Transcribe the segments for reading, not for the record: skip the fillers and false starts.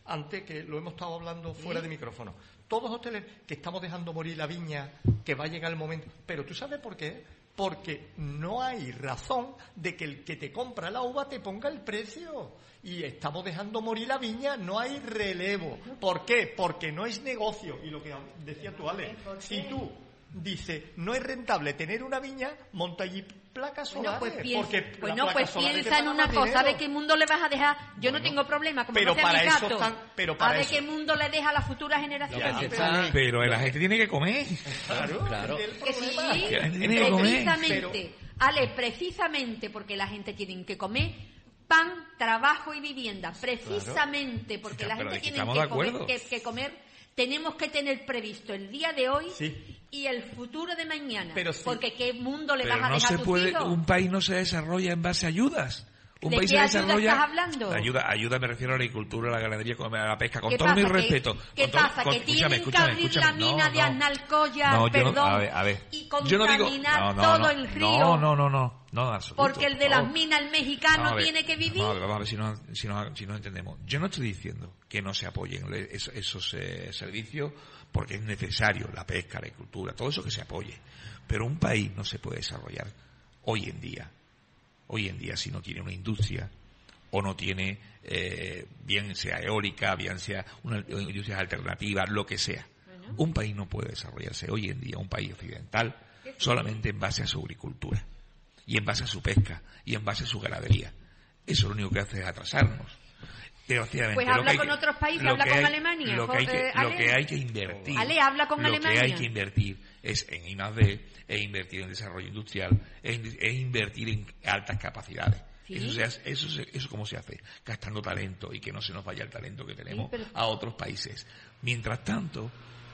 antes, que lo hemos estado hablando fuera de micrófono. Todos hosteleros que estamos dejando morir la viña, que va a llegar el momento. Pero ¿tú sabes por qué? Porque no hay razón de que el que te compra la uva te ponga el precio. Y estamos dejando morir la viña, no hay relevo. ¿Por qué? Porque no es negocio. Y lo que decía tú, Ale, si tú dices, no es rentable tener una viña, monta allí placas solares. Pues piensa en una cosa, ¿de qué mundo le vas a dejar? Yo no tengo problema, como pero no sea para mi eso gato, ¿de qué mundo le deja a las futuras generaciones? Pero la gente tiene que comer. Claro. Que sí, Que la gente tiene que comer. precisamente, Ale, precisamente porque la gente tiene que comer pan, trabajo y vivienda, precisamente porque la gente tiene que comer, tenemos que tener previsto el día de hoy y el futuro de mañana, porque ¿qué mundo le vas a dejar a tus hijos? Un país no se desarrolla en base a ayudas. Un ¿De país qué se ayuda desarrolla... estás hablando? Ayuda me refiero a la agricultura, a la ganadería, a la pesca, con todo pasa? mi respeto. ¿Qué pasa? ¿Que tienen que abrir la mina de Aznalcóllar, y contaminar todo el río? No, absoluto. Porque el de las minas, el mexicano, tiene que vivir. Vamos a ver si no entendemos. Yo no estoy diciendo que no se apoyen esos servicios, porque es necesario la pesca, la agricultura, todo eso que se apoye. Pero un país no se puede desarrollar hoy en día si no tiene una industria o no tiene bien sea eólica, bien sea una industria alternativa, lo que sea. Bueno. Un país no puede desarrollarse hoy en día, un país occidental, solamente en base a su agricultura y en base a su pesca y en base a su ganadería. Eso lo único que hace es atrasarnos. Desgraciadamente, pues habla con otros países, habla con Alemania. Lo que hay que invertir. Ale, habla con Alemania. Lo que hay que invertir es en I+D, es invertir en desarrollo industrial, es invertir en altas capacidades. ¿Sí? Eso cómo se hace, gastando talento y que no se nos vaya el talento que tenemos a otros países. Mientras tanto,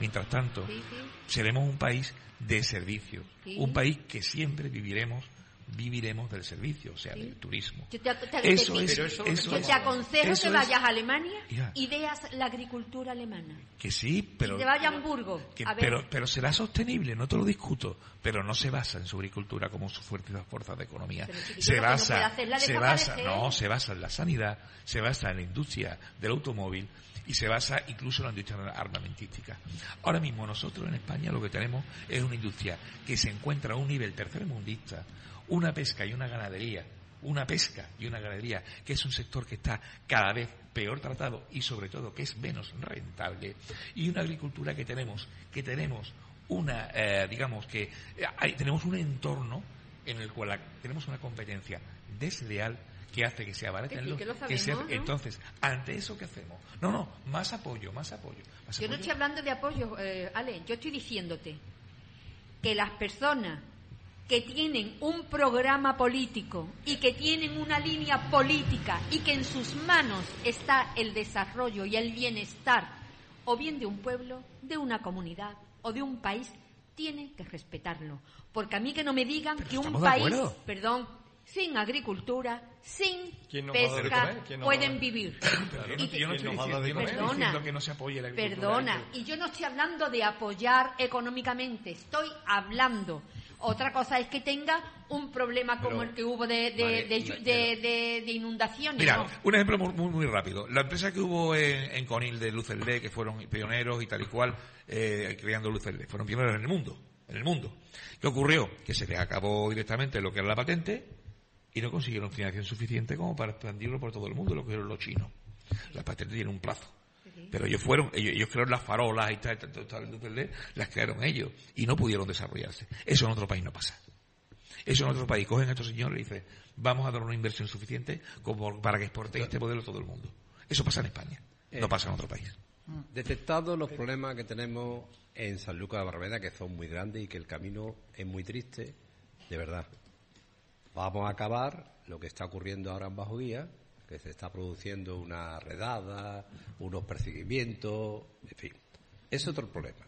seremos un país de servicio, un país que siempre viviremos del servicio, o sea, del turismo. Yo te aconsejo que vayas a Alemania y veas la agricultura alemana. Que sí, pero... Y te vayas a Hamburgo. Pero será sostenible, no te lo discuto, pero no se basa en su agricultura como su fuerza de economía. Se basa en la sanidad, se basa en la industria del automóvil y se basa incluso en la industria armamentística. Ahora mismo nosotros en España lo que tenemos es una industria que se encuentra a un nivel tercermundista, una pesca y una ganadería, que es un sector que está cada vez peor tratado y sobre todo que es menos rentable, y una agricultura que tenemos una, tenemos un entorno en el cual tenemos una competencia desleal que hace que se abareten los... Entonces, ante eso, ¿qué hacemos? Más apoyo. Yo no estoy hablando de apoyo, Ale, yo estoy diciéndote que las personas que tienen un programa político y que tienen una línea política y que en sus manos está el desarrollo y el bienestar o bien de un pueblo, de una comunidad o de un país, tienen que respetarlo. Porque a mí que no me digan que un país, sin agricultura, sin pesca, pueden vivir. Yo no estoy diciendo que no se apoye la agricultura. Perdona, y yo no estoy hablando de apoyar económicamente, estoy hablando... Otra cosa es que tenga un problema como el que hubo de inundaciones. Mira, un ejemplo muy rápido. La empresa que hubo en Conil de Luz del D, que fueron pioneros y tal y cual, creando Luz del D, fueron pioneros en el mundo. ¿Qué ocurrió? Que se les acabó directamente lo que era la patente y no consiguieron financiación suficiente como para expandirlo por todo el mundo, lo que eran los chinos. La patente tiene un plazo. Pero ellos crearon las farolas y tal, las crearon ellos y no pudieron desarrollarse. Eso en otro país no pasa. Eso en otro país cogen a estos señores y dicen, vamos a dar una inversión suficiente como para que exporte este modelo a todo el mundo. Eso pasa en España, no pasa en otro país. Detectados los problemas que tenemos en Sanlúcar de Barrameda, que son muy grandes y que el camino es muy triste, de verdad. Vamos a acabar lo que está ocurriendo ahora en Bajo Guía, que se está produciendo una redada, unos perseguimientos, en fin. Es otro problema.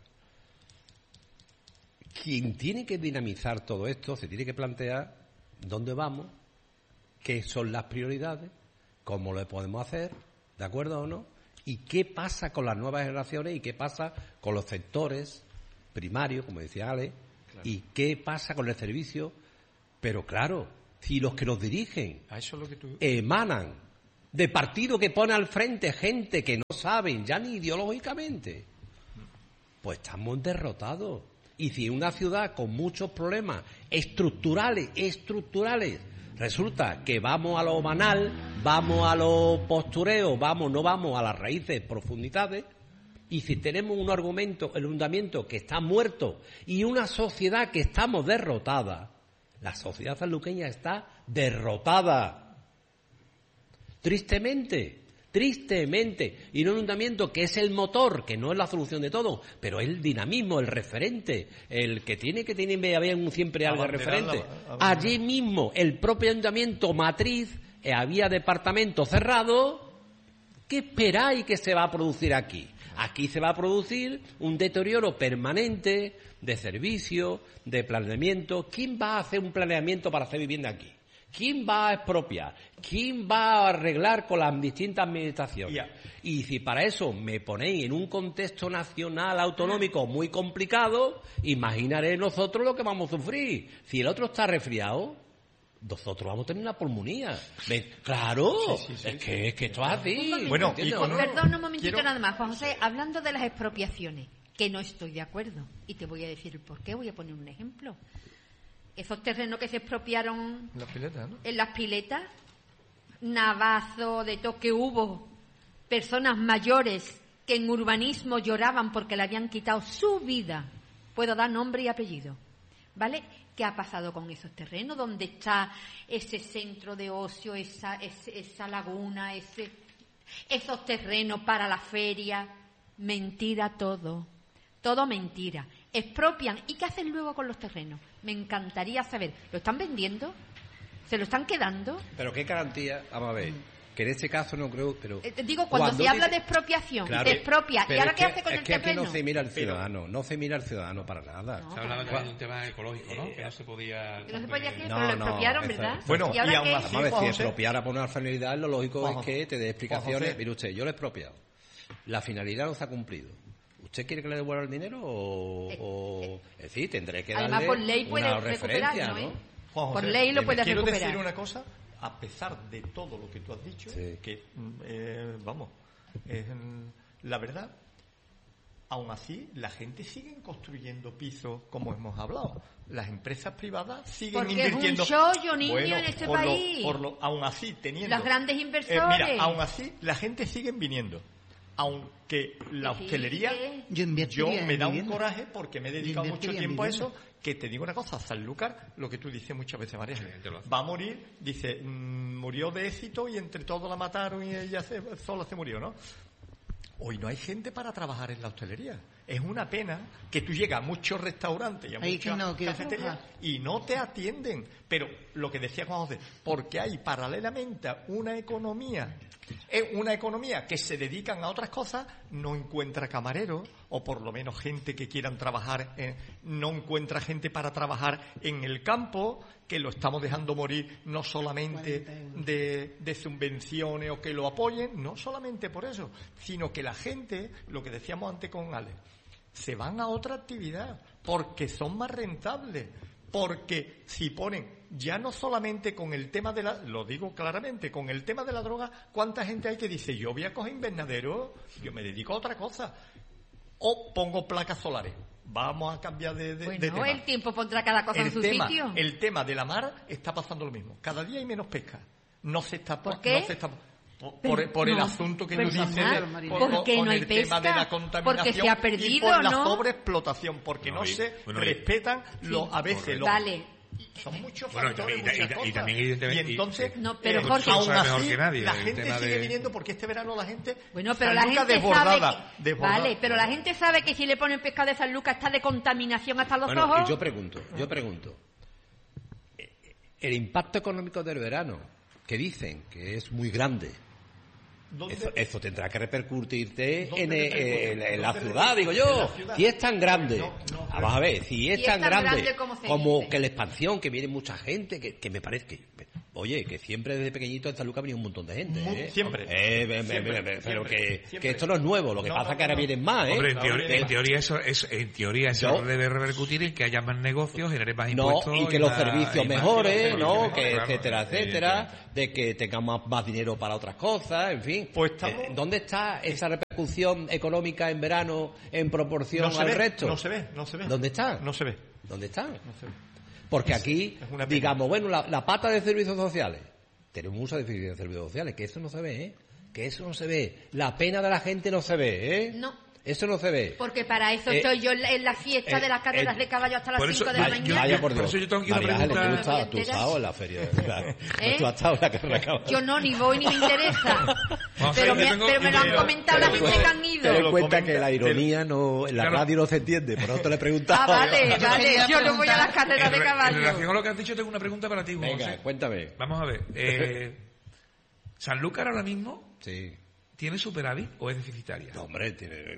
Quien tiene que dinamizar todo esto se tiene que plantear dónde vamos, qué son las prioridades, cómo lo podemos hacer, ¿de acuerdo o no? Y qué pasa con las nuevas generaciones y qué pasa con los sectores primarios, como decía Ale, y qué pasa con el servicio. Pero claro, si los que nos dirigen emanan de partido que pone al frente gente que no saben ya ni ideológicamente, pues estamos derrotados. Y si una ciudad con muchos problemas estructurales, resulta que vamos a lo banal, vamos a lo postureo, no vamos a las raíces, profundidades, y si tenemos un argumento, el ayuntamiento que está muerto y una sociedad que estamos derrotada, la sociedad sanluqueña está derrotada. Tristemente, y no un ayuntamiento que es el motor, que no es la solución de todo, pero es el dinamismo, el referente, el que tiene haber siempre algo referente. Allí mismo, el propio ayuntamiento matriz, había departamentos cerrados. ¿Qué esperáis que se va a producir aquí? Aquí se va a producir un deterioro permanente de servicios, de planeamiento. ¿Quién va a hacer un planeamiento para hacer vivienda aquí? ¿Quién va a expropiar? ¿Quién va a arreglar con las distintas administraciones? Yeah. Y si para eso me ponéis en un contexto nacional, autonómico muy complicado, imaginaré nosotros lo que vamos a sufrir. Si el otro está resfriado, nosotros vamos a tener una pulmonía. Claro, sí. Es que esto es así. Bueno, perdón, un momentito nada más, Juan José. Hablando de las expropiaciones, que no estoy de acuerdo, y te voy a decir el por qué, voy a poner un ejemplo. Esos terrenos que se expropiaron en las piletas, Navazo, de todo, que hubo personas mayores que en urbanismo lloraban porque le habían quitado su vida. Puedo dar nombre y apellido, ¿vale? ¿Qué ha pasado con esos terrenos? ¿Dónde está ese centro de ocio, esa laguna, esos terrenos para la feria? Mentira todo mentira. Expropian. ¿Y qué hacen luego con los terrenos? Me encantaría saber. ¿Lo están vendiendo? ¿Se lo están quedando? Pero qué garantía, vamos a ver, que en este caso no creo, pero... digo, cuando se habla de expropiación, claro, te expropia, ¿y ahora qué hace con el terreno? Es que aquí no se mira al ciudadano para nada. Se hablaba de un tema ecológico, ¿no? Que no se podía... Que no se podía, pero lo expropiaron, ¿verdad? Bueno, y aún así, vamos a ver, si expropiara por una finalidad, lo lógico es que te dé explicaciones. Mire usted, yo lo he expropiado. La finalidad no se ha cumplido. ¿Usted quiere que le devuelva el dinero o es decir, tendré que darle por ley puede una referencia, ¿no? Juan José, por ley lo puede recuperar. Quiero decir una cosa, a pesar de todo lo que tú has dicho, que la verdad, aún así la gente sigue construyendo pisos como hemos hablado. Las empresas privadas siguen invirtiendo. Es un chollo, niño, en este país. Aún así, teniendo... Los grandes inversores. Mira, aún así la gente sigue viniendo. Aunque la hostelería, yo me da un coraje porque me he dedicado mucho tiempo a eso, que te digo una cosa, Sanlúcar, lo que tú dices muchas veces, María, va a morir, dice, murió de éxito y entre todos la mataron y ella sola se murió, ¿no? Hoy no hay gente para trabajar en la hostelería. Es una pena que tú llegas a muchos restaurantes y a muchas cafeterías y no te atienden. Pero lo que decía Juan José, porque hay paralelamente una economía que se dedican a otras cosas, no encuentra camareros, o por lo menos gente que quieran trabajar, no encuentra gente para trabajar en el campo, que lo estamos dejando morir no solamente de subvenciones o que lo apoyen, no solamente por eso, sino que la gente, lo que decíamos antes con Ale, se van a otra actividad porque son más rentables, porque si ponen, ya no solamente con el tema de lo digo claramente, con el tema de la droga, ¿cuánta gente hay que dice, yo voy a coger invernadero, yo me dedico a otra cosa, o pongo placas solares? Vamos a cambiar de tema. El tiempo pondrá cada cosa en su sitio. El tema de la mar está pasando lo mismo. Cada día hay menos pesca. No se está... ¿Por qué? No se está, por el asunto que tú dices porque no hay pesca, tema de la contaminación, porque se ha perdido, y por la ¿no? sobreexplotación, porque no se respetan a veces los... Son muchos factores, muchas cosas. Y también, evidentemente... Y entonces, pero Jorge, aún así, mejor que nadie, la gente sigue viniendo porque este verano la gente... Bueno, pero la gente sabe que... Vale, pero la gente sabe que si le ponen pescado de San Lucas está de contaminación hasta los ojos. Y yo pregunto. El impacto económico del verano, que dicen que es muy grande, eso tendrá que repercutirte en la ciudad, digo yo. Si es tan grande, vamos a ver, si es tan grande como que la expansión, que viene mucha gente, que me parece que Oye, que siempre desde pequeñito en Sanlúcar ha venido un montón de gente, Siempre. Pero que esto no es nuevo, lo que pasa es que ahora vienen más, Hombre, en teoría eso debe repercutir en que haya más negocios, genere más impuestos. Y que los servicios mejoren, ¿no? Que etcétera, de que tengamos más dinero para otras cosas, en fin. Pues ¿dónde está esa repercusión económica en verano en proporción al resto? No se ve. ¿Dónde está? No se ve. ¿Dónde está? No se ve. Porque aquí, digamos, bueno, la pata de servicios sociales. Tenemos muchos de servicios sociales, que eso no se ve, ¿eh? Que eso no se ve. La pena de la gente no se ve, ¿eh? No. Eso no se ve. Porque para eso estoy yo en la fiesta de las carreras de caballo hasta las 5 de la mañana. Vaya por Dios. Por eso yo tengo que ir a preguntar. Tú has estado en la feria. Tú has estado en la carrera de caballo. Yo no, ni voy ni me interesa. Pero me lo han comentado la gente que han ido. Ten en cuenta que la ironía no, en la radio no se entiende. Por eso te le he preguntado. Vale. Yo no voy a las carreras de caballo. En relación a lo que has dicho, tengo una pregunta para ti, José. Venga, cuéntame. Vamos a ver. ¿Sanlúcar ahora mismo tiene superávit o es deficitaria? No, hombre,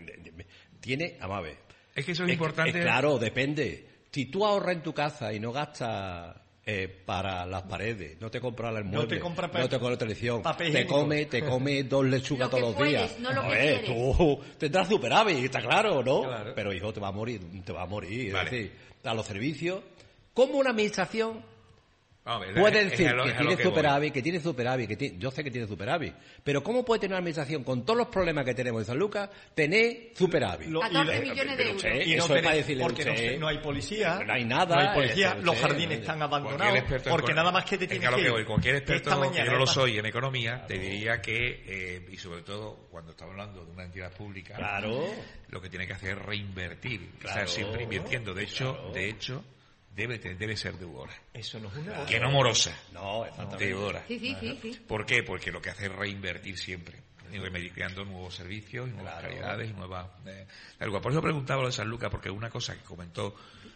tiene, vamos a ver. Es que eso es importante. Claro, depende. Si tú ahorras en tu casa y no gastas para las paredes, no te compras el mueble, no te compras televisión, te come 2 lechugas todos los días. No lo que quieres. Tú tendrás superávit, está claro, ¿no? Claro. Pero hijo, te va a morir. Vale. Es decir, a los servicios, como una administración puede decir que tiene superávit, yo sé que tiene superávit, pero ¿cómo puede tener una administración con todos los problemas que tenemos en Sanlúcar tener superávit? 14 millones de euros. Y eso es para decirle porque no hay policía. No hay nada. No hay policía, los jardines están abandonados. Porque nada más que te tienes que ir. Cualquier experto, que yo no lo soy en economía, te diría que, y sobre todo cuando estamos hablando de una entidad pública, lo que tiene que hacer es reinvertir. Estar siempre invirtiendo. De hecho, debe ser deudora. Eso no es una que no morosa. No, exactamente. Deudora. Sí. ¿Por qué? Porque lo que hace es reinvertir siempre. Creando nuevos servicios y nuevas calidades y nuevas... Por eso preguntaba lo de Sanlúcar, porque una cosa que comentó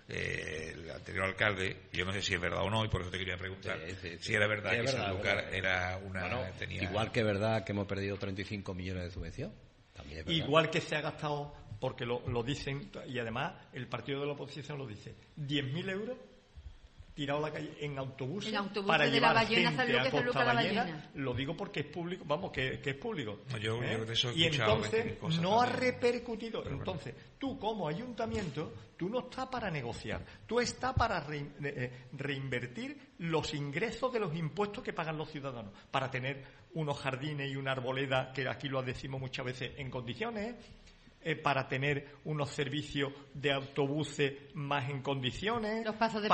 el anterior alcalde, yo no sé si es verdad o no, y por eso te quería preguntar si era verdad que Sanlúcar era una... tenía... Igual que es verdad que hemos perdido 35 millones de subvención. También es verdad. Igual que se ha gastado, porque lo dicen, y además el partido de la oposición lo dice, 10.000 euros tirado a la calle en autobuses para llevar gente a Costa Ballena. Lo digo porque es público, que es público. Yo de eso he y entonces no ha también repercutido. Pero entonces, tú como ayuntamiento, tú no estás para negociar, tú estás para reinvertir los ingresos de los impuestos que pagan los ciudadanos, para tener unos jardines y una arboleda, que aquí lo decimos muchas veces, en condiciones, para tener unos servicios de autobuses más en condiciones, los pasos de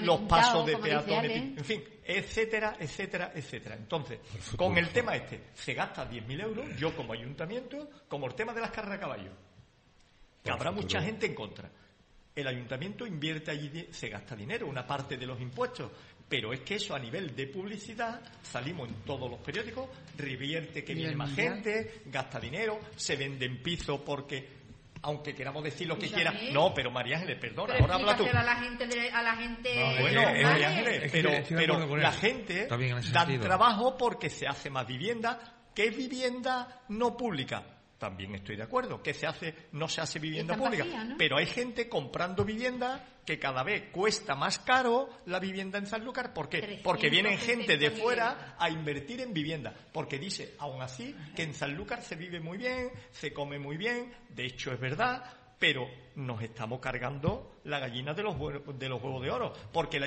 peatones, en fin, etcétera. Entonces, con el tema se gasta 10.000 euros, yo como ayuntamiento, como el tema de las carreras de caballo, que habrá mucha gente en contra. El ayuntamiento invierte allí, se gasta dinero, una parte de los impuestos, pero es que eso a nivel de publicidad, salimos en todos los periódicos, revierte que viene más gente, gasta dinero, se venden pisos porque, aunque queramos decir lo que quiera, no, pero María Ángeles, perdona, pero ahora habla tú. A la gente María Ángeles, pero la gente da trabajo porque se hace más vivienda. ¿Qué es vivienda no pública? También estoy de acuerdo, que no se hace vivienda pública, vacía, ¿no? Pero hay gente comprando vivienda que cada vez cuesta más caro la vivienda en Sanlúcar. ¿Por qué? Porque vienen gente de fuera a invertir en vivienda, porque dice, aún así, que en Sanlúcar se vive muy bien, se come muy bien, de hecho es verdad, pero nos estamos cargando la gallina de los huevos de oro, porque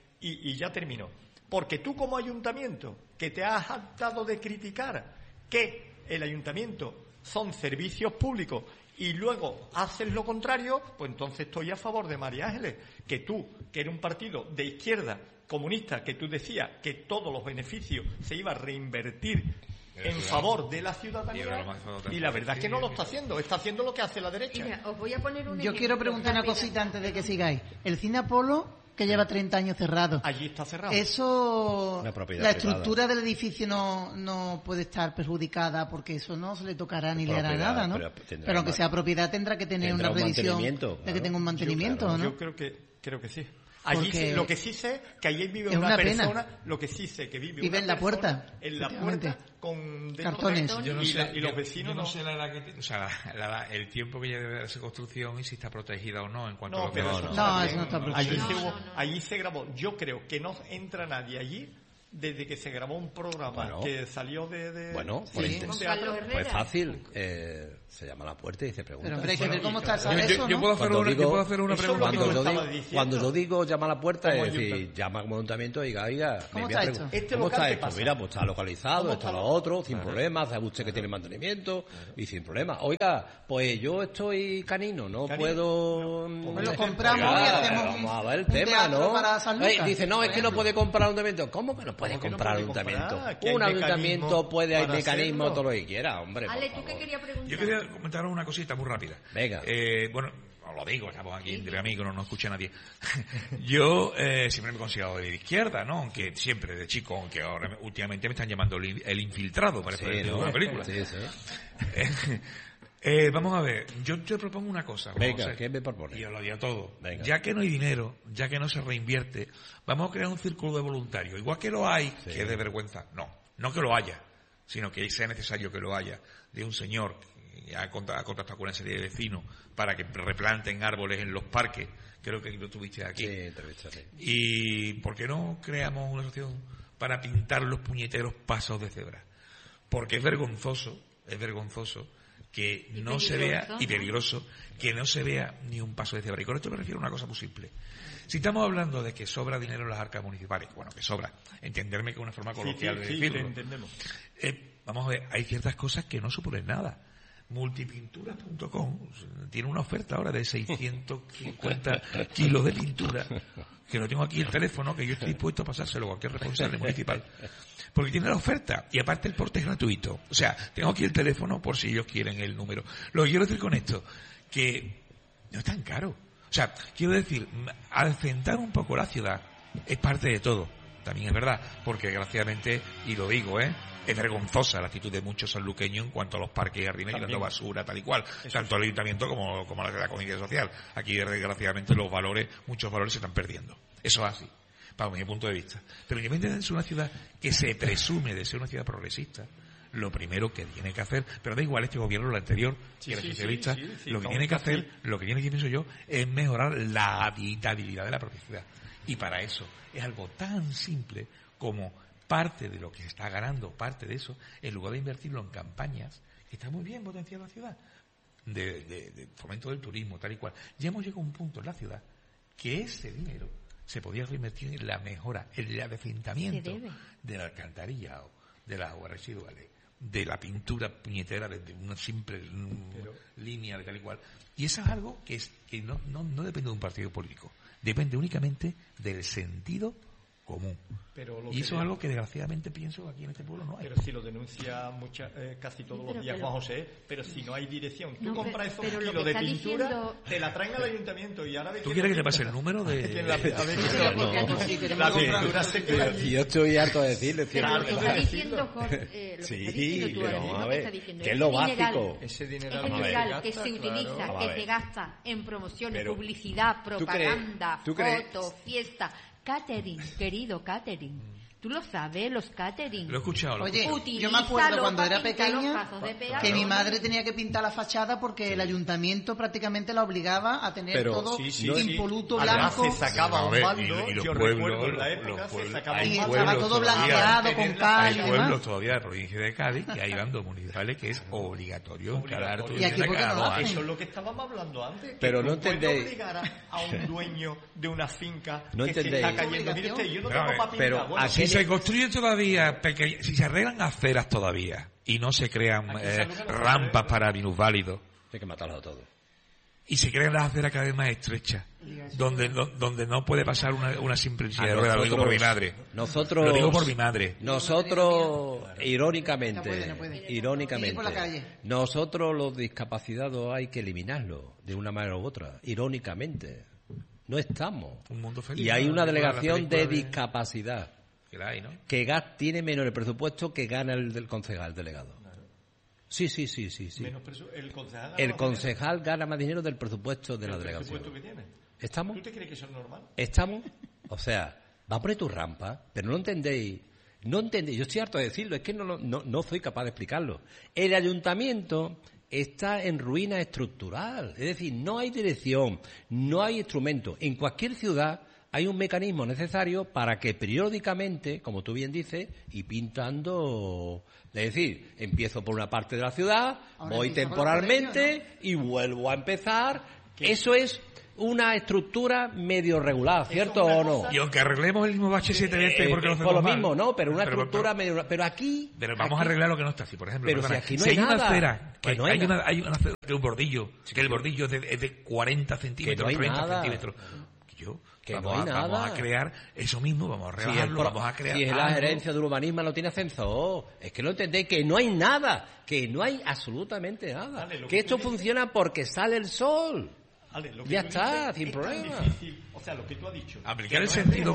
y ya termino, porque tú como ayuntamiento, que te has hartado de criticar que el ayuntamiento son servicios públicos y luego haces lo contrario, pues entonces estoy a favor de María Ángeles, que tú, que eres un partido de izquierda comunista, que tú decías que todos los beneficios se iba a reinvertir en favor de la ciudadanía, y la verdad es que no lo está haciendo lo que hace la derecha. Mira, os voy a poner un Yo quiero preguntar una cosita antes de que sigáis. El Cine Apolo, que lleva 30 años cerrado. Allí está cerrado. Eso, la estructura privada del edificio no puede estar perjudicada, porque eso no se le tocará ni le hará nada, ¿no? Pero aunque sea propiedad tendrá que tener una revisión de que tenga un mantenimiento, ¿no? Yo creo que sí. Allí lo que sí sé que allí vive una persona, lo que sí sé que vive en la puerta, en la puerta con cartones. Yo no sé, y los vecinos no sé la edad que el tiempo que lleva de esa construcción y si está protegida o no en cuanto a lo que eso no está protegido. Allí se grabó. Yo creo que no entra nadie allí desde que se grabó un programa que salió de pues fácil, se llama a la puerta y se pregunta. Pero hombre, hay que ver cómo está eso, yo puedo hacer una pregunta. Cuando yo digo llama a la puerta, es decir, llama al ayuntamiento y diga, ¿cómo está esto? ¿Cómo está esto? Mira, pues está localizado, está lo otro, sin problemas, sabe usted que tiene mantenimiento y sin problemas. Oiga, pues yo estoy canino, no puedo... Pues lo compramos y hacemos vamos a ver el tema, ¿no? Dice, no, es que no puede comprar un ayuntamiento. ¿Cómo que no puede comprar un ayuntamiento? Un ayuntamiento puede, hay mecanismos, todo lo que quiera, hombre. Ale, ¿tú qué querías preguntar? Yo quería comentar una cosita muy rápida. Venga. Bueno, os lo digo, estamos aquí entre amigos, no nos escucha nadie. Yo siempre me he considerado de izquierda, ¿no? Aunque siempre de chico, aunque ahora últimamente me están llamando el infiltrado, parece una película. Sí. Vamos a ver, yo te propongo una cosa. Venga, ¿qué me propones? Y os lo digo todo. Venga. Ya que no hay dinero, ya que no se reinvierte, vamos a crear un círculo de voluntarios. Igual que lo hay, que es de vergüenza. No que lo haya, sino que sea necesario que lo haya. De un señor que ha contactado con una serie de vecinos para que replanten árboles en los parques. Creo que lo tuviste aquí. Sí, entrevistaré. ¿Y por qué no creamos una asociación para pintar los puñeteros pasos de cebra? Porque es vergonzoso que no se vea, y peligroso, que no se vea ni un paso de cebra. Y con esto me refiero a una cosa muy simple. Si estamos hablando de que sobra dinero en las arcas municipales, bueno, que sobra, entenderme que es una forma coloquial de decirlo. Sí, entendemos. Vamos a ver, hay ciertas cosas que no suponen nada. Multipinturas.com tiene una oferta ahora de 650 kilos de pintura, que no tengo aquí el teléfono, que yo estoy dispuesto a pasárselo a cualquier responsable municipal, porque tiene la oferta y aparte el porte es gratuito. O sea, tengo aquí el teléfono por si ellos quieren el número. Lo que quiero decir con esto, que no es tan caro. O sea, quiero decir, adecentar un poco la ciudad es parte de todo. También es verdad, porque desgraciadamente, y lo digo, es vergonzosa la actitud de muchos sanluqueños en cuanto a los parques arriba tirando basura, tal y cual, tanto el ayuntamiento como la comunidad social. Aquí, desgraciadamente, muchos valores se están perdiendo. Eso es así, para mi punto de vista. Pero independientemente de ser una ciudad que se presume de ser una ciudad progresista, lo primero que tiene que hacer, pero da igual este gobierno o el anterior, que era socialista, lo que tiene que hacer, lo que tiene que pienso yo, es mejorar la habitabilidad de la propia ciudad. Y para eso es algo tan simple como parte de lo que se está ganando, parte de eso, en lugar de invertirlo en campañas, que está muy bien potenciar la ciudad, de fomento del turismo, tal y cual. Ya hemos llegado a un punto en la ciudad que ese dinero se podía reinvertir en la mejora, en el adecentamiento de la alcantarilla o de las aguas residuales, de la pintura puñetera de una simple línea de tal y cual. Y eso es algo que no depende de un partido político, depende únicamente del sentido común. Y eso es algo que desgraciadamente pienso que aquí en este pueblo no hay. Pero si lo denuncia casi todos los días Juan José, pero si no hay dirección, tú compras esos kilos de pintura, te la traen al ayuntamiento y ahora... ¿Tú quieres que te pase el número de...? Yo estoy harto de decirlo. Pero lo que está diciendo Jorge, que es lo básico. Ese dineral que se utiliza, que se gasta en promociones, publicidad, propaganda, fotos, fiesta... Catering, querido catering. ¿Tú lo sabes, los catering? Lo he escuchado. Oye, yo me acuerdo cuando era pequeña que mi madre tenía que pintar la fachada porque el ayuntamiento prácticamente la obligaba a tener todo impoluto, blanco. Se sacaba un baldo, y los yo pueblos, recuerdo en la época se sacaba y un baldo. estaba todo blanqueado con cal y Hay demás. pueblos todavía de la provincia de Cádiz que hay bandos municipales que es obligatorio. Y aquí porque no lo hacen. Eso es lo que estábamos hablando antes. Pero no entendéis. Obligar a un dueño de una finca no que se está cayendo. Mire usted, yo no tengo para pintar. Bueno, si se construye todavía, si se arreglan aceras todavía y no se crean rampas para minusválidos, hay que matarlo todo. Y se crean las aceras cada vez más estrechas, donde no puede pasar una simple silla de ruedas. Lo digo por mi madre. Lo digo por mi madre. Nosotros, irónicamente, nosotros los discapacitados hay que eliminarlos de una manera u otra, irónicamente. No estamos. Un mundo feliz. Y hay una delegación de discapacidad que tiene menos el presupuesto que gana el concejal delegado. Claro. Sí. El concejal gana más dinero del presupuesto de la delegación. ¿El presupuesto que tiene? ¿Estamos? ¿Tú te crees que eso es normal? ¿Estamos? O sea, va a poner tu rampa, pero no entendéis. Yo estoy harto de decirlo, es que no soy capaz de explicarlo. El ayuntamiento está en ruina estructural, es decir, no hay dirección, no hay instrumento. En cualquier ciudad hay un mecanismo necesario para que periódicamente, como tú bien dices, y pintando, es decir, empiezo por una parte de la ciudad, voy temporalmente y vuelvo a empezar. Eso es una estructura medio regular, ¿cierto o no? Y aunque arreglemos el mismo bache 7 veces porque no por lo mismo, ¿no? Pero una estructura medio... Pero aquí... Pero vamos a arreglar lo que no está así, por ejemplo. Pero si aquí no hay nada. Una acera, que no hay hay una acera que es un bordillo, que el bordillo es de 40 centímetros, que no hay 30 nada. centímetros. Vamos a crear eso mismo, vamos a rebajarlo, vamos a crear... Si es la gerencia de urbanismo no tiene ascensor, es que no entendéis que no hay nada, que no hay absolutamente nada. Dale, que esto funciona porque sale el sol. Ya está, sin problema. O sea, lo que tú has dicho. Aplicar el sentido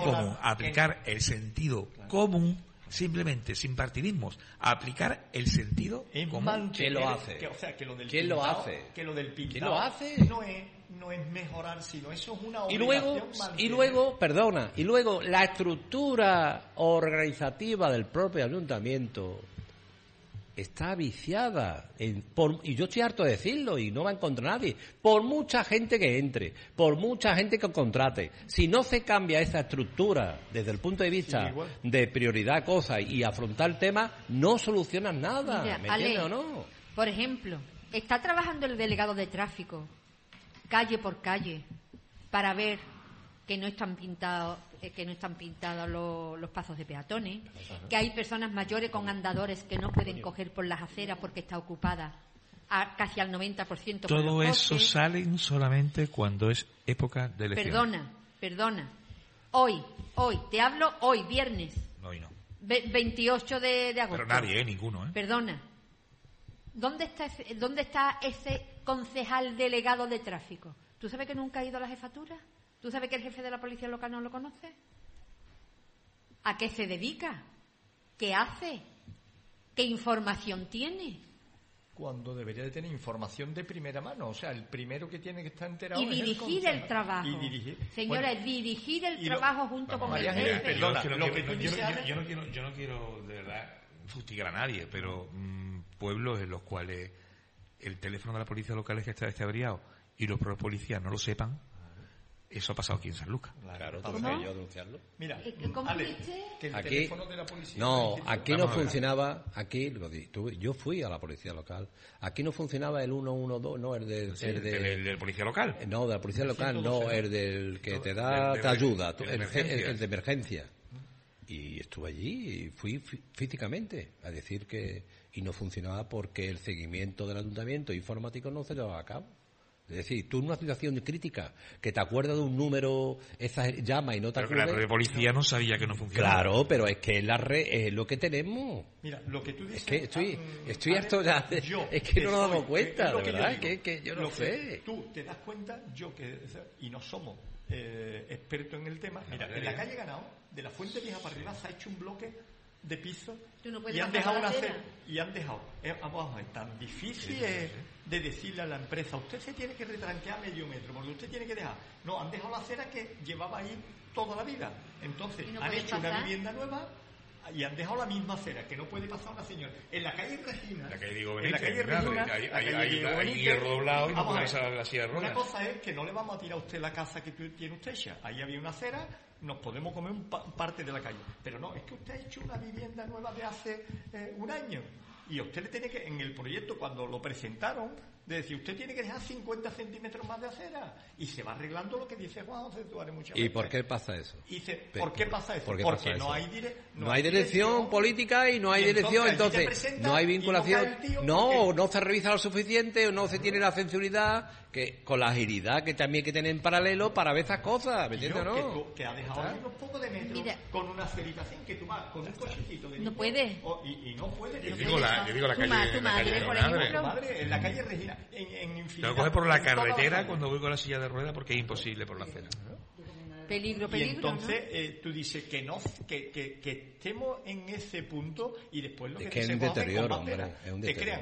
común, simplemente, sin partidismos. Aplicar el sentido común. ¿Quién lo hace? ¿Quién lo hace? Que lo del pintado ¿Quién lo hace? No es mejorar, sino eso es una obligación. Y luego la estructura organizativa del propio ayuntamiento está viciada, y yo estoy harto de decirlo, y no va a encontrar nadie, por mucha gente que entre, por mucha gente que contrate. Si no se cambia esa estructura desde el punto de vista de prioridad, cosas, y afrontar el tema, no solucionas nada. Mira, ¿Me entiendes o no? Por ejemplo, está trabajando el delegado de tráfico, calle por calle, para ver que no están pintados los pasos de peatones, que hay personas mayores con andadores que no pueden coger por las aceras porque está ocupada casi al 90%. Todo eso salen solamente cuando es época de elecciones. Perdona. Hoy, te hablo hoy, viernes. Hoy no. 28 de agosto. Pero nadie, ninguno, Perdona. ¿Dónde está ese concejal delegado de tráfico? ¿Tú sabes que nunca ha ido a la jefatura? ¿Tú sabes que el jefe de la policía local no lo conoce? ¿A qué se dedica? ¿Qué hace? ¿Qué información tiene? Cuando debería de tener información de primera mano. O sea, el primero que tiene que estar enterado y dirigir el trabajo. Señora, dirigir el trabajo junto con el jefe. Perdona, yo no quiero de verdad fustigar a nadie, pero pueblos en los cuales el teléfono de la policía local es que está extraviado y los propios policías no lo sepan. Eso ha pasado aquí en San Lucas. Claro, tengo que yo denunciarlo. Mira, ¿cómo Ale, dice? que el aquí, teléfono de la policía... No, aquí no funcionaba, yo fui a la policía local, aquí no funcionaba el 112, no, el del policía local. No, de la policía local, no, el del que te da, te ayuda, el de emergencia. Y estuve allí y fui físicamente a decir que... Y no funcionaba porque el seguimiento del ayuntamiento informático no se llevaba a cabo. Es decir, tú en una situación crítica, que te acuerdas de un número, llama y no te acuerdas... Pero la policía no sabía que no funcionaba. Claro, pero es que la red es lo que tenemos. Mira, lo que tú dices... Es que estoy harto ya... Es que no nos damos cuenta, de verdad, que yo no sé. Tú te das cuenta, y no somos expertos en el tema. Mira, en la calle Ganao, de la Fuente Vieja para arriba, se ha hecho un bloque de piso y han dejado es tan difícil de decirle a la empresa, usted se tiene que retranquear medio metro porque usted tiene que dejar, no, han dejado la acera que llevaba ahí toda la vida, entonces han hecho una vivienda nueva y han dejado la misma acera que no puede pasar una señora en la calle Regina, hay hierro doblado y no puede pasar la silla de ruedas. Una cosa es que no le vamos a tirar a usted la casa que tiene usted hecha, ahí había una acera, nos podemos comer parte de la calle, pero no, es que usted ha hecho una vivienda nueva de hace un año y usted le tiene que, en el proyecto cuando lo presentaron, de decir, usted tiene que dejar 50 centímetros más de acera y se va arreglando lo que dice Juan José Tuárez muchas veces. ¿Y por qué pasa eso? ¿Por qué pasa eso? Porque no hay dirección política y no hay dirección, entonces no hay vinculación, no se revisa lo suficiente o no se tiene la sensibilidad que con la agilidad que también hay que tener en paralelo para ver esas cosas, ¿me entiendes o no? Que ha dejado ahí unos pocos de metros con una aceritación que tú vas con un cochecito de no puede y no puede. Yo digo la calle tu madre, por ejemplo, en la calle Regina en infinidad. Lo coge por la carretera cuando voy con la silla de ruedas porque es imposible por la acera. Peligro. Y entonces tú dices que estemos en ese punto y después lo que es un deterioro, te crean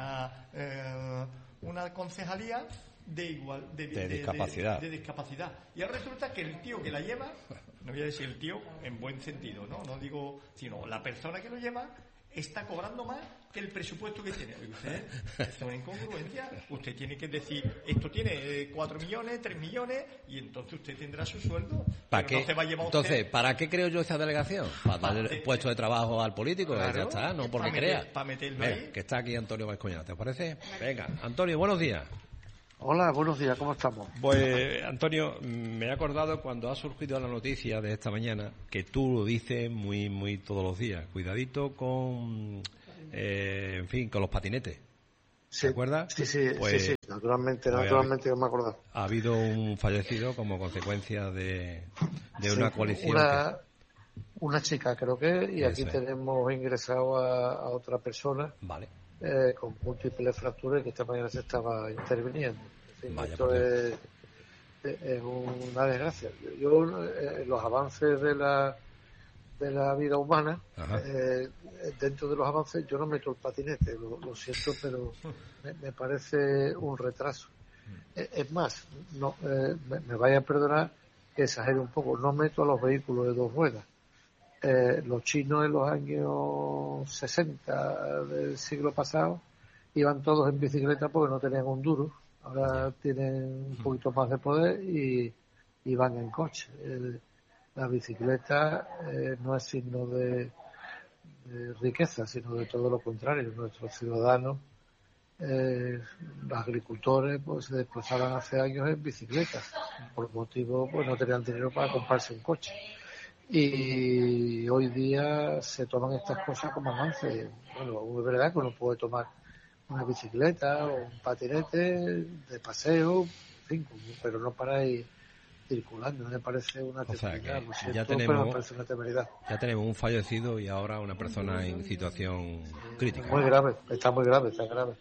una concejalía de discapacidad. Y ahora resulta que el tío que la lleva, no voy a decir el tío en buen sentido, no digo, sino la persona que lo lleva, está cobrando más que el presupuesto que tiene. Usted, es una incongruencia. Usted tiene que decir, esto tiene 4 millones, 3 millones, y entonces usted tendrá su sueldo. ¿Para qué? No se va a llevar entonces, ¿para qué creo yo esta delegación? Para darle el puesto de trabajo al político, claro, ya está, no porque crea. Para meterlo ahí. Que está aquí Antonio Vascoñana, ¿te parece? Venga, Antonio, buenos días. Hola, buenos días, ¿cómo estamos? Pues, Antonio, me he acordado cuando ha surgido la noticia de esta mañana, que tú lo dices muy todos los días, cuidadito con, en fin, con los patinetes. Sí, ¿te acuerdas? Sí, pues, sí, naturalmente yo me acuerdo. Ha habido un fallecido como consecuencia de una coalición. Una chica, creo que, y aquí tenemos ingresado a otra persona. Vale. Con múltiples fracturas, que esta mañana se estaba interviniendo. En fin, Vaya, esto es una desgracia. Yo los avances de la vida humana, dentro de los avances yo no meto el patinete, lo siento, pero me parece un retraso. Es más, no me vaya a perdonar que exagere un poco, no meto a los vehículos de 2 ruedas. Los chinos en los años 60 del siglo pasado iban todos en bicicleta porque no tenían un duro. Ahora tienen un poquito más de poder y van en coche. La bicicleta no es signo de riqueza, sino de todo lo contrario. Nuestros ciudadanos, los agricultores, pues se desplazaban hace años en bicicletas. Por motivo, pues no tenían dinero para comprarse un coche. Y hoy día se toman estas cosas como avance. Bueno, es verdad que uno puede tomar una bicicleta o un patinete de paseo, en fin, pero no para ir circulando. Me parece una temeridad. Me parece una temeridad. Ya tenemos un fallecido y ahora una persona en situación crítica. Muy grave, está grave.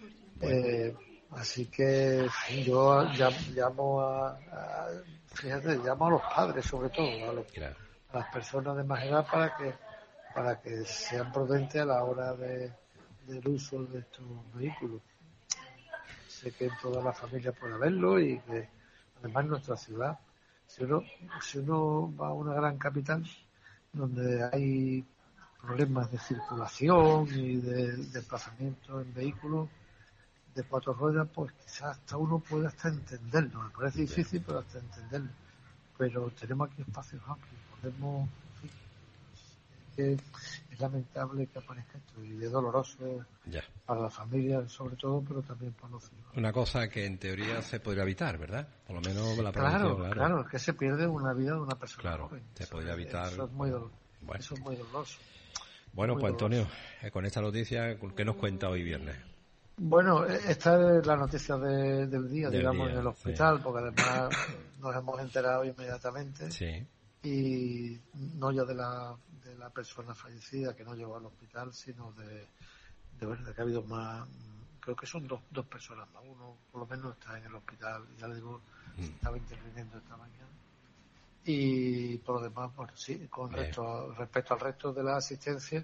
Así que yo llamo a los padres, sobre todo, a las personas de más edad para que sean prudentes a la hora del uso de estos vehículos. Sé que en todas las familias puede haberlo y que además en nuestra ciudad, si uno va a una gran capital donde hay problemas de circulación y de desplazamiento en vehículos de 4 ruedas, pues quizás hasta uno puede hasta entenderlo. Me parece difícil, pero hasta entenderlo. Pero tenemos aquí espacios amplios. Es lamentable que aparezca esto y es doloroso para la familia sobre todo, pero también para los ciudadanos. Una cosa que en teoría se podría evitar, ¿verdad? Por lo menos la prevención. Claro, es que se pierde una vida de una persona joven. Se podría evitar. Eso es muy doloroso. Bueno, pues Antonio, con esta noticia, ¿qué nos cuenta hoy viernes? Bueno, esta es la noticia del día, digamos, en el hospital, porque además nos hemos enterado inmediatamente. Sí. Y no ya de la persona fallecida que no llegó al hospital, sino de que ha habido más, creo que son dos personas más, uno por lo menos está en el hospital, ya le digo, estaba interviniendo esta mañana. Y por lo demás, bueno, sí, con respecto al resto de la asistencia,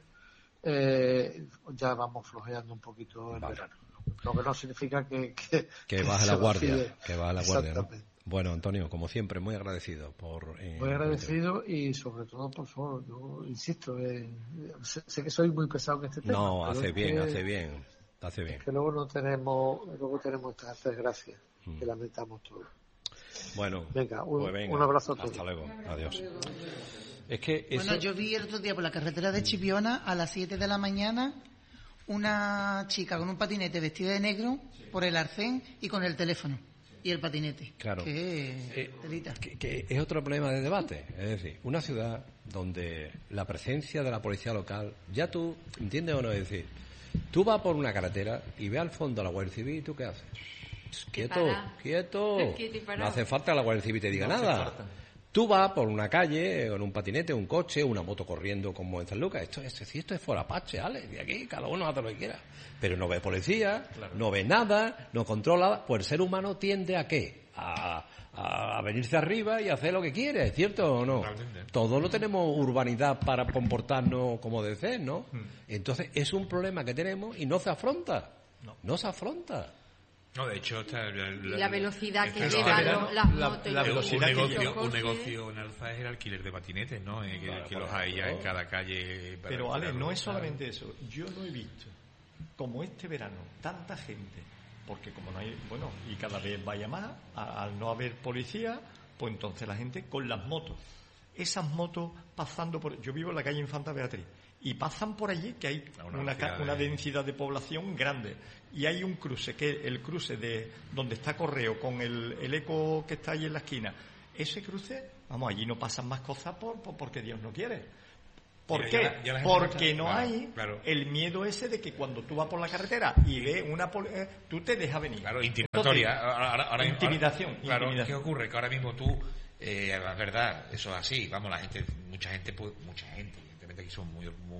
ya vamos flojeando un poquito el verano. Lo que no significa que baje la guardia, que baje la guardia, ¿no? Bueno, Antonio, como siempre, muy agradecido muy agradecido y sobre todo, por favor, yo insisto, sé que soy muy pesado en este tema. No, hace bien. Es que luego tenemos estas desgracias que lamentamos todos. Bueno, venga, un abrazo a todos. Hasta luego, adiós. Bueno, yo vi el otro día por la carretera de Chipiona a las 7 de la mañana una chica con un patinete vestida de negro por el arcén y con el teléfono. Y el patinete. Claro. Que es otro problema de debate. Es decir, una ciudad donde la presencia de la policía local, ya tú, ¿entiendes o no? Es decir, tú vas por una carretera y ves al fondo a la Guardia Civil y ¿tú qué haces? Quieto. No hace falta que la Guardia Civil te diga nada. Tú vas por una calle con un patinete, un coche, una moto corriendo como en San Lucas. Esto es forapache, ¿vale? De aquí cada uno hace lo que quiera. Pero no ve policía, no ve nada, no controla. Pues el ser humano tiende ¿a qué? A venirse arriba y hacer lo que quiere, ¿cierto o no? Realmente. Todos no tenemos urbanidad para comportarnos como debe ser, ¿no? Entonces es un problema que tenemos y no se afronta. No se afronta. No, de hecho, la velocidad que llevan las motos. Un negocio en alza es el alquiler de patinetes, ¿no? Que los hay ya en cada calle. Pero, Ale, no es solamente eso. Yo no he visto, como este verano, tanta gente, porque como no hay, bueno, y cada vez vaya más, al no haber policía, pues entonces la gente con las motos. Esas motos pasando por... Yo vivo en la calle Infanta Beatriz. Y pasan por allí, que hay una densidad de población grande. Y hay un cruce, que es el cruce de donde está Correo, con el eco que está ahí en la esquina. Ese cruce, vamos, allí no pasan más cosas porque Dios no quiere. ¿Por qué? Porque no hay el miedo ese de que cuando tú vas por la carretera y ves tú te dejas venir. Claro, intimidatoria. Ahora, intimidación. Claro, ¿qué ocurre? Que ahora mismo tú, la verdad, eso es así. Vamos, mucha gente, evidentemente aquí son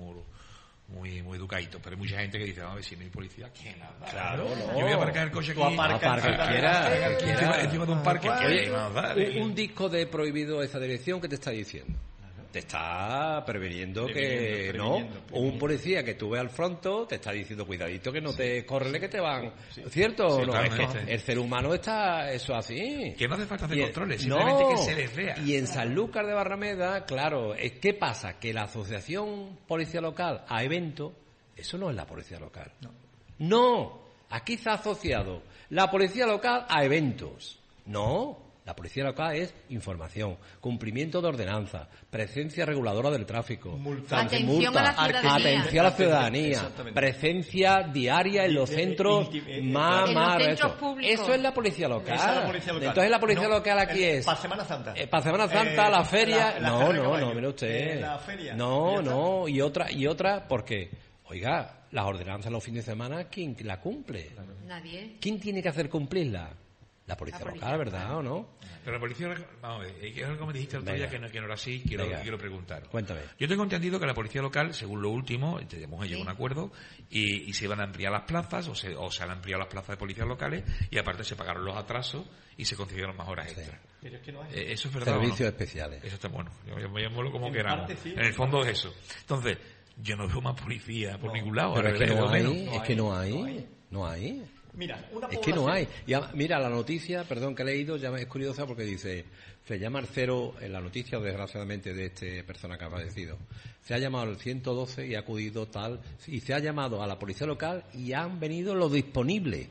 muy educaditos, pero hay mucha gente que dice, a ver, si no hay policía, ¿quién anda? Claro, no. Yo voy a aparcar el coche aquí. Cualquiera. Encima de un parque. Un disco de Prohibido esa dirección, ¿qué te está diciendo? Te está previniendo que no, o un policía que tú ves al fronto te está diciendo cuidadito que no te córrele que te van, ¿cierto? No, es que el ser humano está eso así, que no hace falta hacer controles, simplemente que se les vea. Y en Sanlúcar de Barrameda, claro, ¿qué pasa? Que la asociación policía local a eventos, eso no es la policía local, no, aquí se ha asociado la policía local a eventos, no. La policía local es información, cumplimiento de ordenanza, presencia reguladora del tráfico, atención a la ciudadanía, presencia diaria en los centros más públicos. Eso es la policía local. Entonces la policía local aquí es para Semana Santa. Para Semana Santa, la feria. No, mire usted. La feria. No, y otra, porque, oiga, las ordenanzas los fines de semana, ¿quién la cumple? Nadie. ¿Quién tiene que hacer cumplirla? La policía local, ¿verdad o no? Pero la policía, vamos a ver, es algo que me dijiste el otro día que no era así, quiero preguntar. Cuéntame. Yo tengo entendido que la policía local, según lo último, hemos llegado a un acuerdo y se iban a ampliar las plazas, o se han ampliado las plazas de policías locales, y aparte se pagaron los atrasos y se concedieron más horas extras. Pero es que no hay. Eso es verdad. Servicios especiales. Eso está bueno. Llamémoslo como queramos. En el fondo es eso. Entonces, yo no veo más policía por ningún lado. Pero es que no hay. Mira, es que no hay. Mira, la noticia, perdón, que he leído, ya es curiosa porque dice, se llama al 0, en la noticia, desgraciadamente, de esta persona que ha fallecido. Se ha llamado al 112 y ha acudido tal, y se ha llamado a la policía local y han venido los disponibles.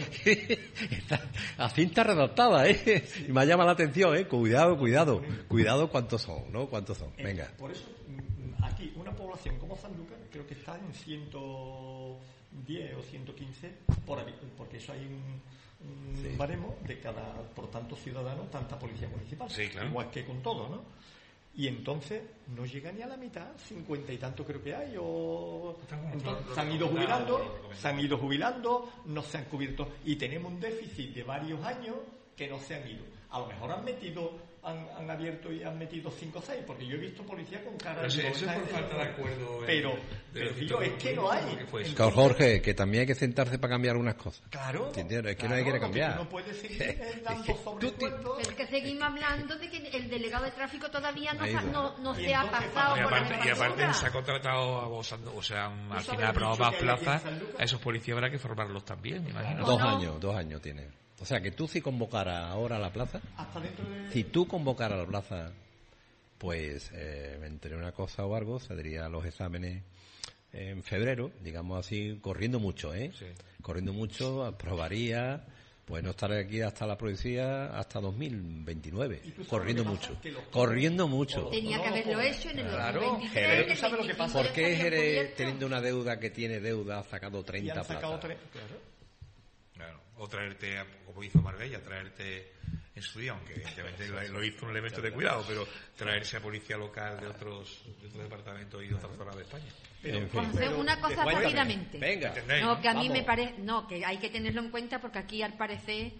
La cinta redactada, ¿eh? Y me llama la atención, ¿eh? Cuidado cuántos son, ¿no? ¿Cuántos son? Venga. Por eso, aquí, una población como Sanlúcar, creo que está en 110 o 115 porque eso hay un baremo de por tanto ciudadano, tanta policía municipal, claro. Igual que con todo, ¿no? Y entonces no llega ni a la mitad, 50 y tanto creo que hay, entonces, se han ido jubilando, no se han cubierto, y tenemos un déficit de varios años que no se han ido. A lo mejor han abierto y han metido 5 o 6, porque yo he visto policía con cara de... Eso es por falta de acuerdo. Pero digo, es que no hay. Jorge, que también hay que sentarse para cambiar algunas cosas. Claro. ¿Entiendes? Es que no hay que cambiar. No puedes seguir dando sobrecuentos. Es que seguimos hablando de que el delegado de tráfico todavía no se ha pasado por la y aparte se ha contratado, o sea, al final aprobado más plazas, a esos policías habrá que formarlos también, me imagino. 2 años tiene. O sea, que tú si convocaras ahora a la plaza, pues entre una cosa o algo, saldría los exámenes en febrero, digamos así, corriendo mucho, Sí. Corriendo mucho, aprobaría, pues no estaré aquí hasta la policía hasta 2029, corriendo mucho. Tenía que haberlo hecho en el 2023. ¿Tú sabes lo que pasa? ¿Por qué Jerez, teniendo una deuda que tiene deuda, ha sacado 30 plazas? Claro. O traerte, como hizo Marbella, traerte en su día, aunque evidentemente lo hizo un elemento de cuidado, pero traerse a policía local de otros departamentos y de otras zonas de España. Una cosa rápidamente. Venga. No, que a mí me parece, que hay que tenerlo en cuenta porque aquí al parecer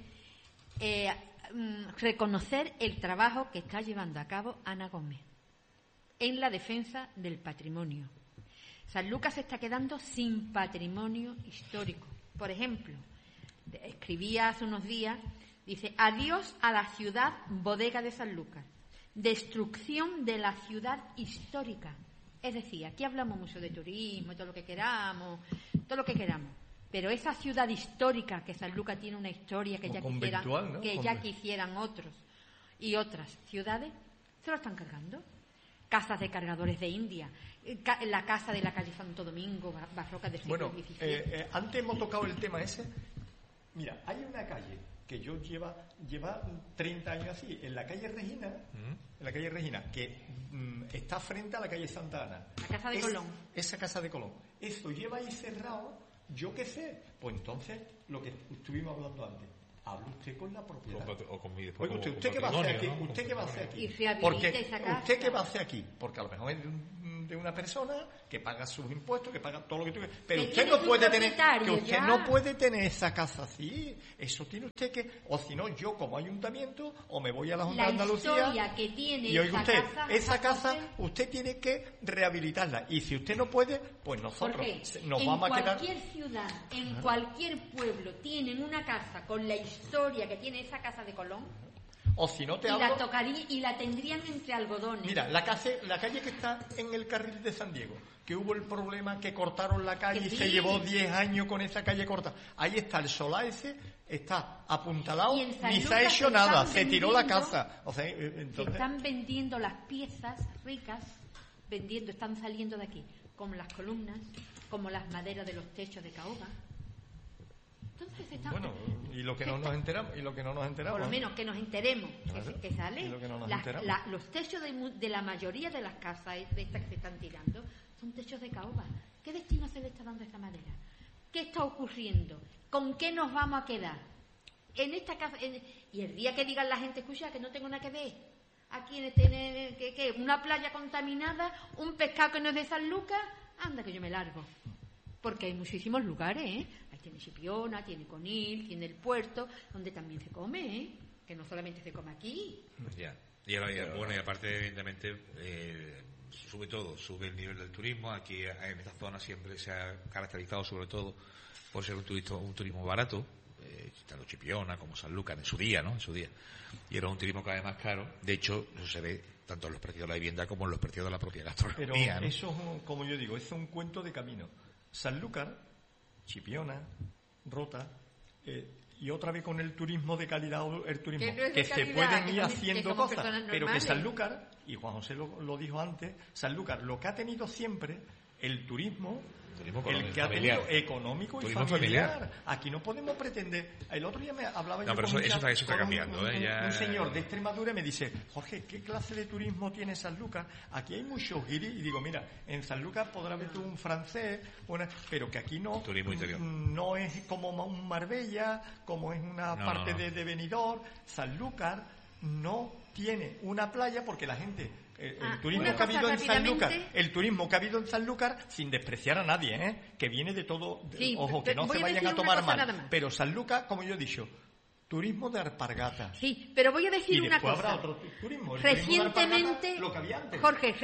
reconocer el trabajo que está llevando a cabo Ana Gómez en la defensa del patrimonio. Sanlúcar se está quedando sin patrimonio histórico. Por ejemplo, escribía hace unos días, dice: adiós a la ciudad bodega de Sanlúcar, destrucción de la ciudad histórica. Es decir, aquí hablamos mucho de turismo, todo lo que queramos, Pero esa ciudad histórica, que Sanlúcar tiene una historia que ya quisieran otros y otras ciudades, se lo están cargando. Casas de cargadores de India, la casa de la calle Santo Domingo, barroca del siglo XVII. Antes hemos tocado el tema ese. Mira, hay una calle que yo lleva 30 años así, en la calle Regina, que está frente a la calle Santa Ana. La casa de Colón. Esa casa de Colón. Eso lleva ahí cerrado, yo qué sé. Pues entonces, lo que estuvimos hablando antes. Hable usted con la propiedad. Oiga, ¿usted qué va a hacer aquí? ¿no? ¿Usted qué va a hacer aquí? Porque ¿usted qué va a hacer aquí? Porque a lo mejor es de una persona que paga sus impuestos, que paga todo lo que tú quieras. Pero usted no puede tener esa casa así. Eso tiene usted que, o si no, yo como ayuntamiento, o me voy a la Junta de Andalucía. Que tiene y oiga usted, esa casa usted tiene que rehabilitarla. Y si usted no puede, pues nosotros nos vamos a quedar. En cualquier ciudad, en cualquier pueblo, tienen una casa con la historia que tiene esa casa de Colón. O si no te hablo, y la tendrían entre algodones. Mira, la calle que está en el carril de San Diego, que hubo el problema que cortaron la calle y se llevó 10 años con esa calle corta. Ahí está el solar ese, está apuntalado, ni se ha hecho nada, se tiró la casa. O sea, entonces... Se están vendiendo las piezas ricas, están saliendo de aquí, como las columnas, como las maderas de los techos de caoba. Bueno, y lo que no nos enteramos, por lo menos que nos enteremos, que sale los techos de la mayoría de las casas de estas que se están tirando son techos de caoba. ¿Qué destino se le está dando a esta madera? ¿Qué está ocurriendo? ¿Con qué nos vamos a quedar? En esta casa, y el día que digan la gente, escucha, que no tengo nada que ver, aquí ¿qué? Una playa contaminada, un pescado que no es de Sanlúcar, anda que yo me largo. Porque hay muchísimos lugares, ¿eh? Ahí tiene Chipiona, tiene Conil, tiene el puerto, donde también se come, ¿eh? Que no solamente se come aquí. Ya. Y aparte, evidentemente, sube el nivel del turismo. Aquí en esta zona siempre se ha caracterizado, sobre todo, por ser un turismo barato. Tanto Chipiona como Sanlúcar en su día. Y era un turismo cada vez más caro. De hecho, eso se ve tanto en los precios de la vivienda como en los precios de la propia gastronomía. Pero eso, como yo digo, es un cuento de camino. Sanlúcar, Chipiona, Rota, y otra vez con el turismo de calidad, el turismo que se pueden ir haciendo cosas, pero que Sanlúcar, y Juan José lo dijo antes, Sanlúcar lo que ha tenido siempre, el turismo el que ha tenido económico y familiar. Aquí no podemos pretender. El otro día me hablaba yo con eso está cambiando. Un señor de Extremadura me dice, Jorge, ¿qué clase de turismo tiene Sanlúcar? Aquí hay muchos guiris. Y digo, mira, en Sanlúcar podrá ver tú un francés, pero que aquí no. Turismo interior. No es como un Marbella, como es una parte de Benidorm. Sanlúcar no tiene una playa porque la gente... El turismo que ha habido en Sanlúcar, sin despreciar a nadie, que viene de todo, ojo, que no se vayan a tomar mal, pero Sanlúcar, como yo he dicho, turismo de alpargata. Sí, pero voy a decir una cosa. Habrá otro turismo. Recientemente, lo que había antes. Jorge,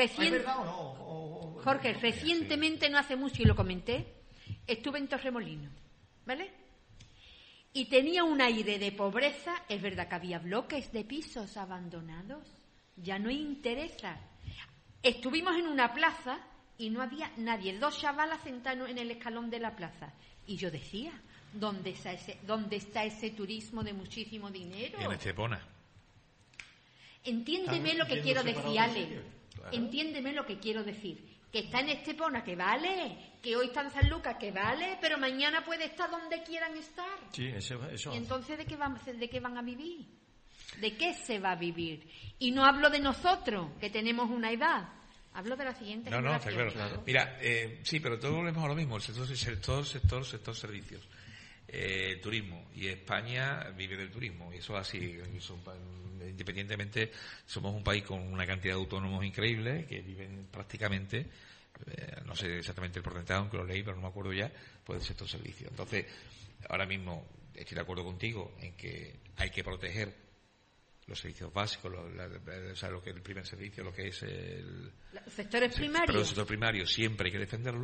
recientemente, no hace mucho, y lo comenté, estuve en Torremolinos, ¿vale? Y tenía un aire de pobreza. Es verdad que había bloques de pisos abandonados. Ya no interesa. Estuvimos en una plaza y no había nadie. 2 chavalas sentados en el escalón de la plaza. Y yo decía, ¿dónde está ese turismo de muchísimo dinero? Y en Estepona. Entiéndeme lo que quiero decir, Ale. Claro. Entiéndeme lo que quiero decir. Que está en Estepona, que vale. Que hoy está en Sanlúcar, que vale. Pero mañana puede estar donde quieran estar. Sí, eso. ¿Y entonces de qué van a vivir? ¿De qué se va a vivir? Y no hablo de nosotros, que tenemos una edad. Hablo de la siguiente generación. No, está claro. Mira, sí, pero todos volvemos a lo mismo. El sector servicios. El turismo. Y España vive del turismo. Y eso es así. Independientemente, somos un país con una cantidad de autónomos increíble que viven prácticamente, no sé exactamente el porcentaje, aunque lo leí, pero no me acuerdo ya, pues del sector servicios. Entonces, ahora mismo estoy de acuerdo contigo en que hay que proteger los servicios básicos, lo que es el primer servicio, lo que es los sectores primarios. Pero el sector primario siempre hay que defenderlo,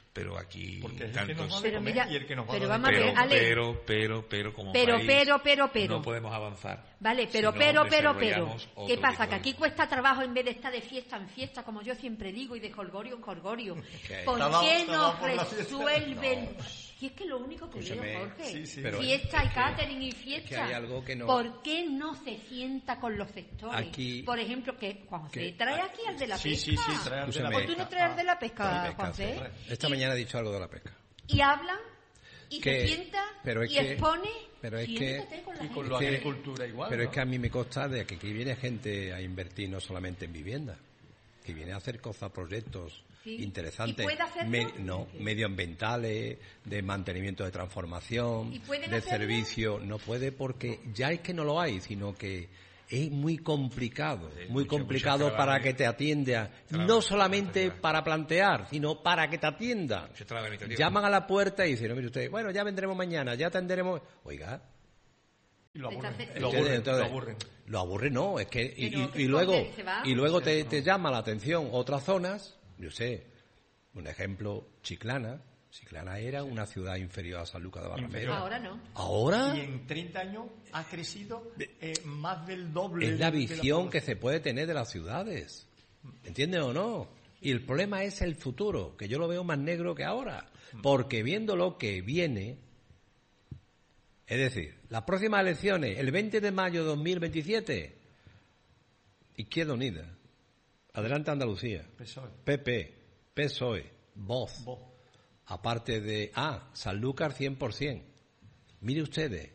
pero aquí porque es tantos... el que nos va a comer y el que nos va a pero vamos a ver, Ale, pero como país no podemos avanzar. Vale, pero ¿qué pasa? Que aquí cuesta trabajo en vez de estar de fiesta en fiesta, como yo siempre digo, y de jolgorio en jolgorio. ¿Por qué no resuelven? Si es que lo único que veo, Jorge, fiesta y catering y fiesta, hay algo que no... ¿por qué no se sienta con los sectores? Aquí, por ejemplo, que Juan José trae aquí al de la pesca. Sí, trae al de la pesca. ¿Por tú no traes al de la pesca, Juan José? Esta mañana he dicho algo de la pesca. Y hablan, y se sienta, y expone... Pero es que con la agricultura igual. Pero es que a mí me consta de que aquí viene gente a invertir no solamente en vivienda, que viene a hacer cosas, proyectos interesantes, medioambientales, de mantenimiento de transformación, de servicio. No puede porque ya es que no lo hay, sino que es muy complicado, para que te atienda, no solamente para plantear, sino para que te atienda. Llaman a la puerta y dicen, no, mire usted, bueno, ya vendremos mañana, ya atenderemos. Oiga. Y lo aburren. Lo aburre, no, es que y luego te llama la atención otras zonas. Yo sé, un ejemplo, Chiclana era una ciudad inferior a Sanlúcar de Barrameda. Ahora no. ¿Ahora? Y en 30 años ha crecido más del doble. Es la visión que se puede tener de las ciudades. ¿Entiendes o no? Y el problema es el futuro, que yo lo veo más negro que ahora. Porque viendo lo que viene, es decir, las próximas elecciones, el 20 de mayo de 2027, Izquierda Unida, Adelante Andalucía, PSOE. PP, PSOE, Voz. Aparte de Sanlúcar 100%. Mire usted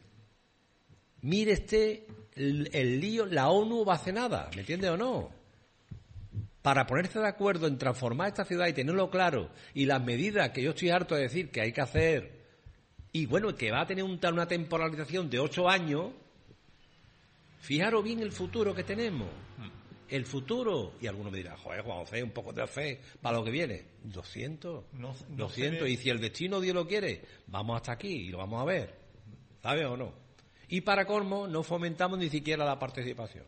el lío, la ONU va a hacer nada, ¿me entiende o no? Para ponerse de acuerdo en transformar esta ciudad y tenerlo claro, y las medidas que yo estoy harto de decir que hay que hacer, y bueno, que va a tener una temporalización de 8 años, fijaros bien el futuro que tenemos. El futuro, y algunos me dirán, joder, Juan José, un poco de fe para lo que viene. 200, y si el destino Dios lo quiere, vamos hasta aquí y lo vamos a ver, ¿sabes o no? Y para colmo, no fomentamos ni siquiera la participación.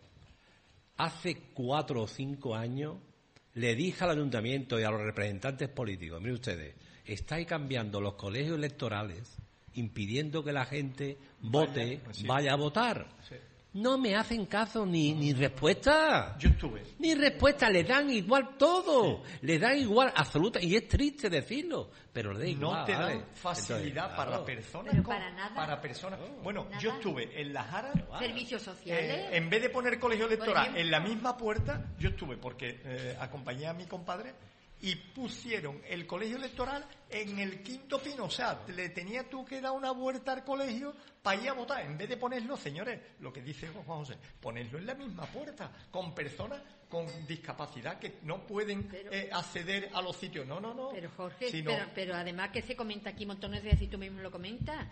Hace 4 o 5 años le dije al ayuntamiento y a los representantes políticos, miren ustedes, estáis cambiando los colegios electorales, impidiendo que la gente vaya a votar. Sí. No me hacen caso ni respuesta. Yo estuve. Ni respuesta, le dan igual todo. Sí. Le dan igual absoluta. Y es triste decirlo, pero le da igual. No te dan facilidad. Entonces, para personas. Pero para nada. Para personas. Bueno, nada. Yo estuve en las Jara. Servicios sociales. En vez de poner colegio electoral en la misma puerta, yo estuve porque acompañé a mi compadre y pusieron el colegio electoral en el Quinto Pino. O sea, le tenía tú que dar una vuelta al colegio para ir a votar. En vez de ponerlo, señores, lo que dice Juan José, ponerlo en la misma puerta, con personas con discapacidad que no pueden acceder a los sitios. No. Pero Jorge, pero además que se comenta aquí montones de veces y tú mismo lo comentas.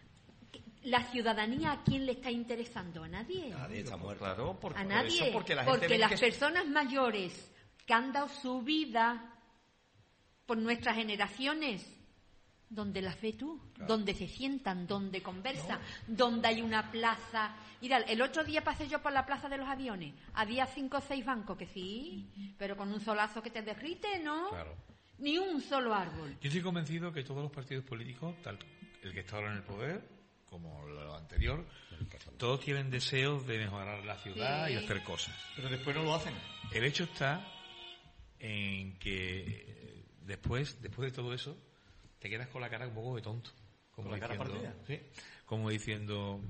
¿La ciudadanía a quién le está interesando? ¿A nadie? Nadie está muerto. Claro, a nadie. Eso, porque las personas mayores que han dado su vida por nuestras generaciones, donde las ve tú, donde se sientan, donde conversan, donde hay una plaza. Mira, el otro día pasé yo por la plaza de los aviones, había 5 o 6 bancos, que sí, pero con un solazo que te derrite, ¿no? Claro. Ni un solo árbol. Yo estoy convencido que todos los partidos políticos, tanto el que está ahora en el poder como lo anterior, todos tienen deseos de mejorar la ciudad y hacer cosas. Pero después no lo hacen. El hecho está en que después de todo eso te quedas con la cara un poco de tonto, como la cara partida. Sí, como diciendo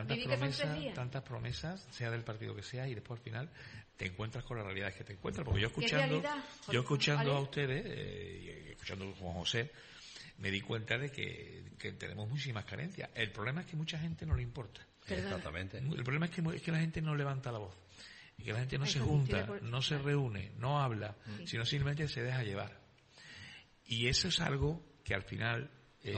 tantas promesas, sea del partido que sea, y después al final te encuentras con la realidad que te encuentras. Porque yo escuchando a ustedes y escuchando a Juan José, me di cuenta de que tenemos muchísimas carencias. El problema es que mucha gente no le importa. Exactamente. El problema es que la gente no levanta la voz. Y que la gente no se junta, no se reúne, no habla, sino simplemente se deja llevar. Y eso es algo que al final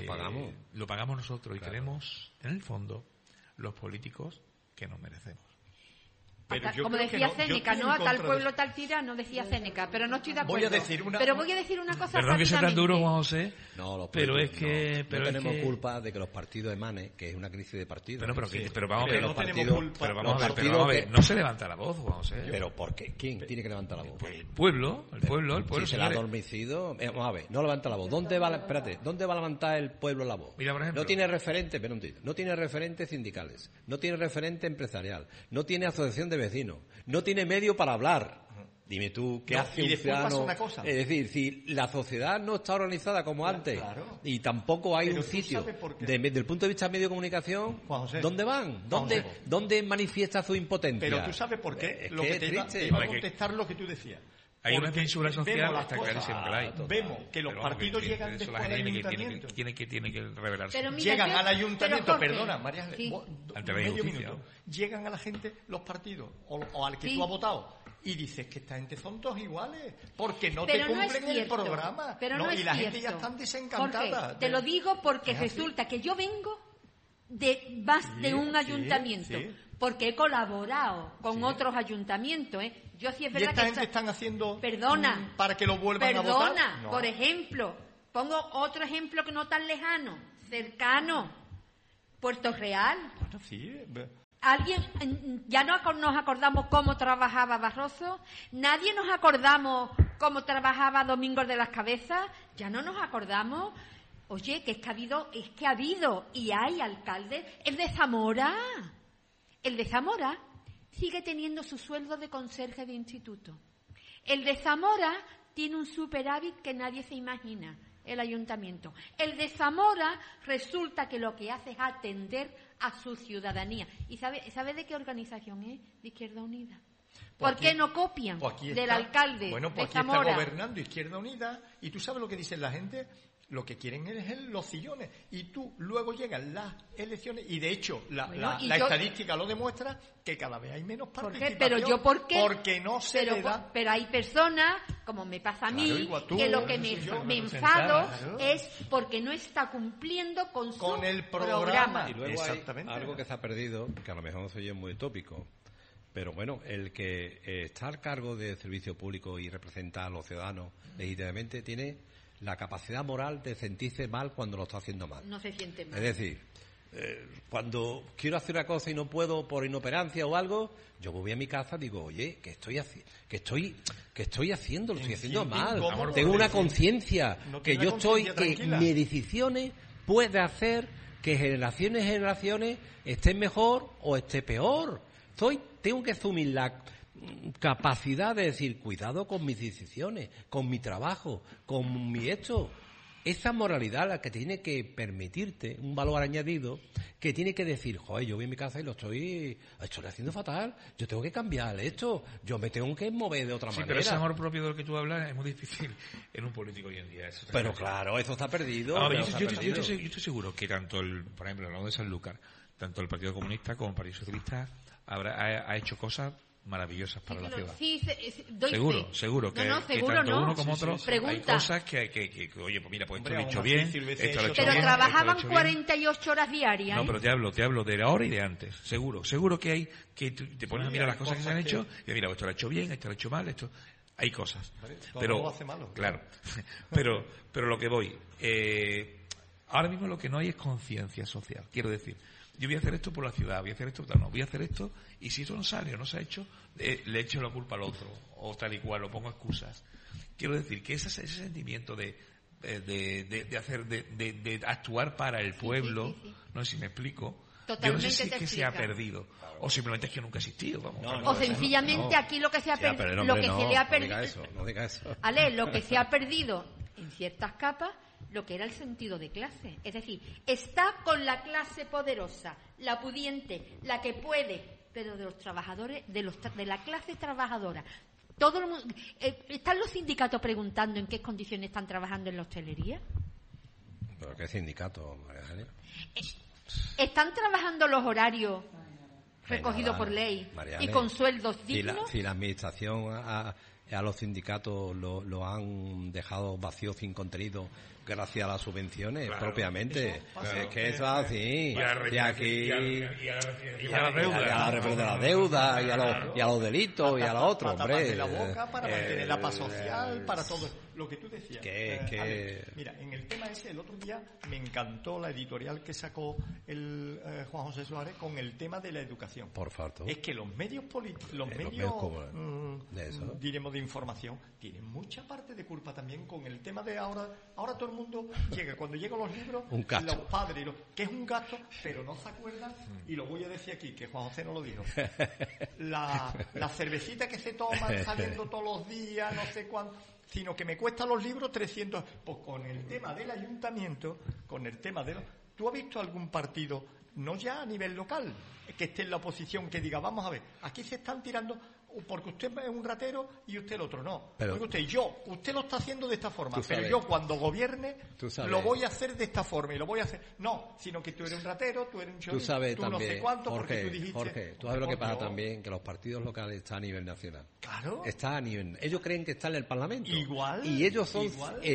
lo pagamos nosotros, y queremos, en el fondo, los políticos que nos merecemos. Como decía Séneca, ¿no? A tal pueblo, tal tirano, decía Séneca, pero no estoy de acuerdo. Pero voy a decir una cosa. Perdón que sea tan duro, Juan José, pero es que... No tenemos culpa de que los partidos emanen, que es una crisis de partidos. Pero vamos a ver, no se levanta la voz, Juan José. ¿Pero por qué? ¿Quién tiene que levantar la voz? Pues el pueblo. Si se la ha adormecido... Vamos a ver, no levanta la voz. ¿Dónde va a levantar el pueblo la voz? Mira, por ejemplo... No tiene referentes, no tiene referentes sindicales, no tiene referente empresarial, no tiene asociación de vecinos, no tiene medio para hablar. Dime tú, ¿qué hace un ciudadano? Es decir, si la sociedad no está organizada como antes y tampoco hay un sitio, desde el punto de vista de medio de comunicación, ¿dónde van? ¿Dónde manifiesta su impotencia? Pero tú sabes por qué. Lo que te iba a contestar lo que tú decías. Hay una censura social que está clarísimo que la hay. Vemos que los partidos llegan después al ayuntamiento. Tienen que revelarse. Llegan al ayuntamiento, perdona, María, medio minuto. Llegan a la gente los partidos o al que tú has votado. Y dices que esta gente son todos iguales, porque no te cumplen el programa. Y la gente ya está desencantada. Te lo digo porque resulta que yo vengo de más de un ayuntamiento, porque he colaborado con otros ayuntamientos, Yo sí es verdad que gente están haciendo perdona para que lo vuelvan a votar. Por ejemplo, pongo otro ejemplo que no tan lejano, cercano, Puerto Real. Bueno, sí. ¿Alguien ya no nos acordamos cómo trabajaba Barroso? ¿Nadie nos acordamos cómo trabajaba Domingos de las Cabezas? ¿Ya no nos acordamos? Oye, que ha habido y hay alcaldes. El de Zamora sigue teniendo su sueldo de conserje de instituto. El de Zamora tiene un superávit que nadie se imagina, el ayuntamiento. El de Zamora resulta que lo que hace es atender a su ciudadanía. ¿Y sabe de qué organización es? De Izquierda Unida. ¿Por qué no copian del alcalde de Zamora? Está gobernando Izquierda Unida y tú sabes lo que dice la gente. Lo que quieren es los sillones. Y tú luego llegan las elecciones y de hecho la estadística lo demuestra que cada vez hay menos participación. ¿Por qué? Porque no se le da... Pero hay personas, como me pasa a mí, que lo que me enfado es porque no está cumpliendo con el programa. Y luego hay algo que se ha perdido, que a lo mejor se oye muy utópico. Pero bueno, el que está al cargo del servicio público y representa a los ciudadanos legítimamente tiene la capacidad moral de sentirse mal cuando lo está haciendo mal. No se siente mal. Es decir, cuando quiero hacer una cosa y no puedo por inoperancia o algo, yo voy a mi casa y digo, oye, ¿qué estoy haciendo? Lo estoy haciendo mal. Tengo una conciencia que mis decisiones pueden hacer que generaciones estén mejor o esté peor. Tengo que asumir la capacidad de decir, cuidado con mis decisiones, con mi trabajo, con mi hecho. Esa moralidad la que tiene que permitirte un valor añadido, que tiene que decir, joder, yo voy a mi casa y lo estoy haciendo fatal, yo tengo que cambiar esto, yo me tengo que mover de otra manera. Pero ese amor propio del que tú hablas es muy difícil en un político hoy en día. Pero claro, eso está perdido. Yo estoy seguro que tanto por ejemplo, hablando de Sanlúcar, tanto el Partido Comunista como el Partido Socialista ha hecho cosas maravillosas para la ciudad. Seguro que tanto uno como otro hay cosas que oye, pues mira, pues esto lo he hecho bien, esto lo he hecho bien. Pero trabajaban 48 horas diarias. No, pero te hablo de ahora y de antes. Seguro que hay, que te pones a mirar las cosas que se han hecho y mira, esto lo he hecho bien, esto lo he hecho mal, hay cosas. Pero lo hace malo. Claro. pero lo que voy, ahora mismo lo que no hay es conciencia social. Quiero decir, yo voy a hacer esto por la ciudad, voy a hacer esto, voy a hacer esto, y si esto no sale o no se ha hecho, le echo la culpa al otro, o tal y cual, o pongo excusas. Quiero decir que ese sentimiento de actuar para el pueblo, no sé si me explico, yo no sé si es que se ha perdido, o simplemente es que nunca ha existido. O sencillamente aquí lo que se ha perdido, lo que se ha perdido en ciertas capas, lo que era el sentido de clase. Es decir, está con la clase poderosa, la pudiente, la que puede, pero de los trabajadores, de la clase trabajadora. Todo el mundo, ¿están los sindicatos preguntando en qué condiciones están trabajando en la hostelería? ¿Pero qué sindicato, María? ¿Están trabajando los horarios recogidos por ley y con sueldos dignos? Si la administración a los sindicatos lo han dejado vacío, sin contenido, gracias a las subvenciones, propiamente. Es que eso es así. Y aquí... Y a la represión de la deuda, y a los delitos, y a los otros, hombre. La boca para mantener la paz social, para todo lo que tú decías. Mira, en el tema ese, el otro día me encantó la editorial que sacó el Juan José Suárez con el tema de la educación. Por favor. Es que los medios políticos, diremos de información, tienen mucha parte de culpa también con el tema de ahora todo el mundo llega, cuando llegan los libros, los padres, que es un gasto, pero no se acuerdan, y lo voy a decir aquí, que Juan José no lo dijo, la cervecita que se toma saliendo todos los días, no sé cuánto, sino que me cuestan los libros 300. Pues con el tema del ayuntamiento, ¿tú has visto algún partido, no ya a nivel local, que esté en la oposición, que diga, vamos a ver, aquí se están tirando porque usted es un ratero y usted el otro no? Pero, usted lo está haciendo de esta forma, pero yo cuando gobierne lo voy a hacer de esta forma y lo voy a hacer, no, sino que tú eres un ratero, tú eres un chorizo, tú también, no sé cuánto, porque tú dijiste... Jorge, tú sabes lo que pasa también, que los partidos locales están a nivel nacional. Claro. Está a nivel... Ellos creen que están en el Parlamento. Igual. Y ellos son...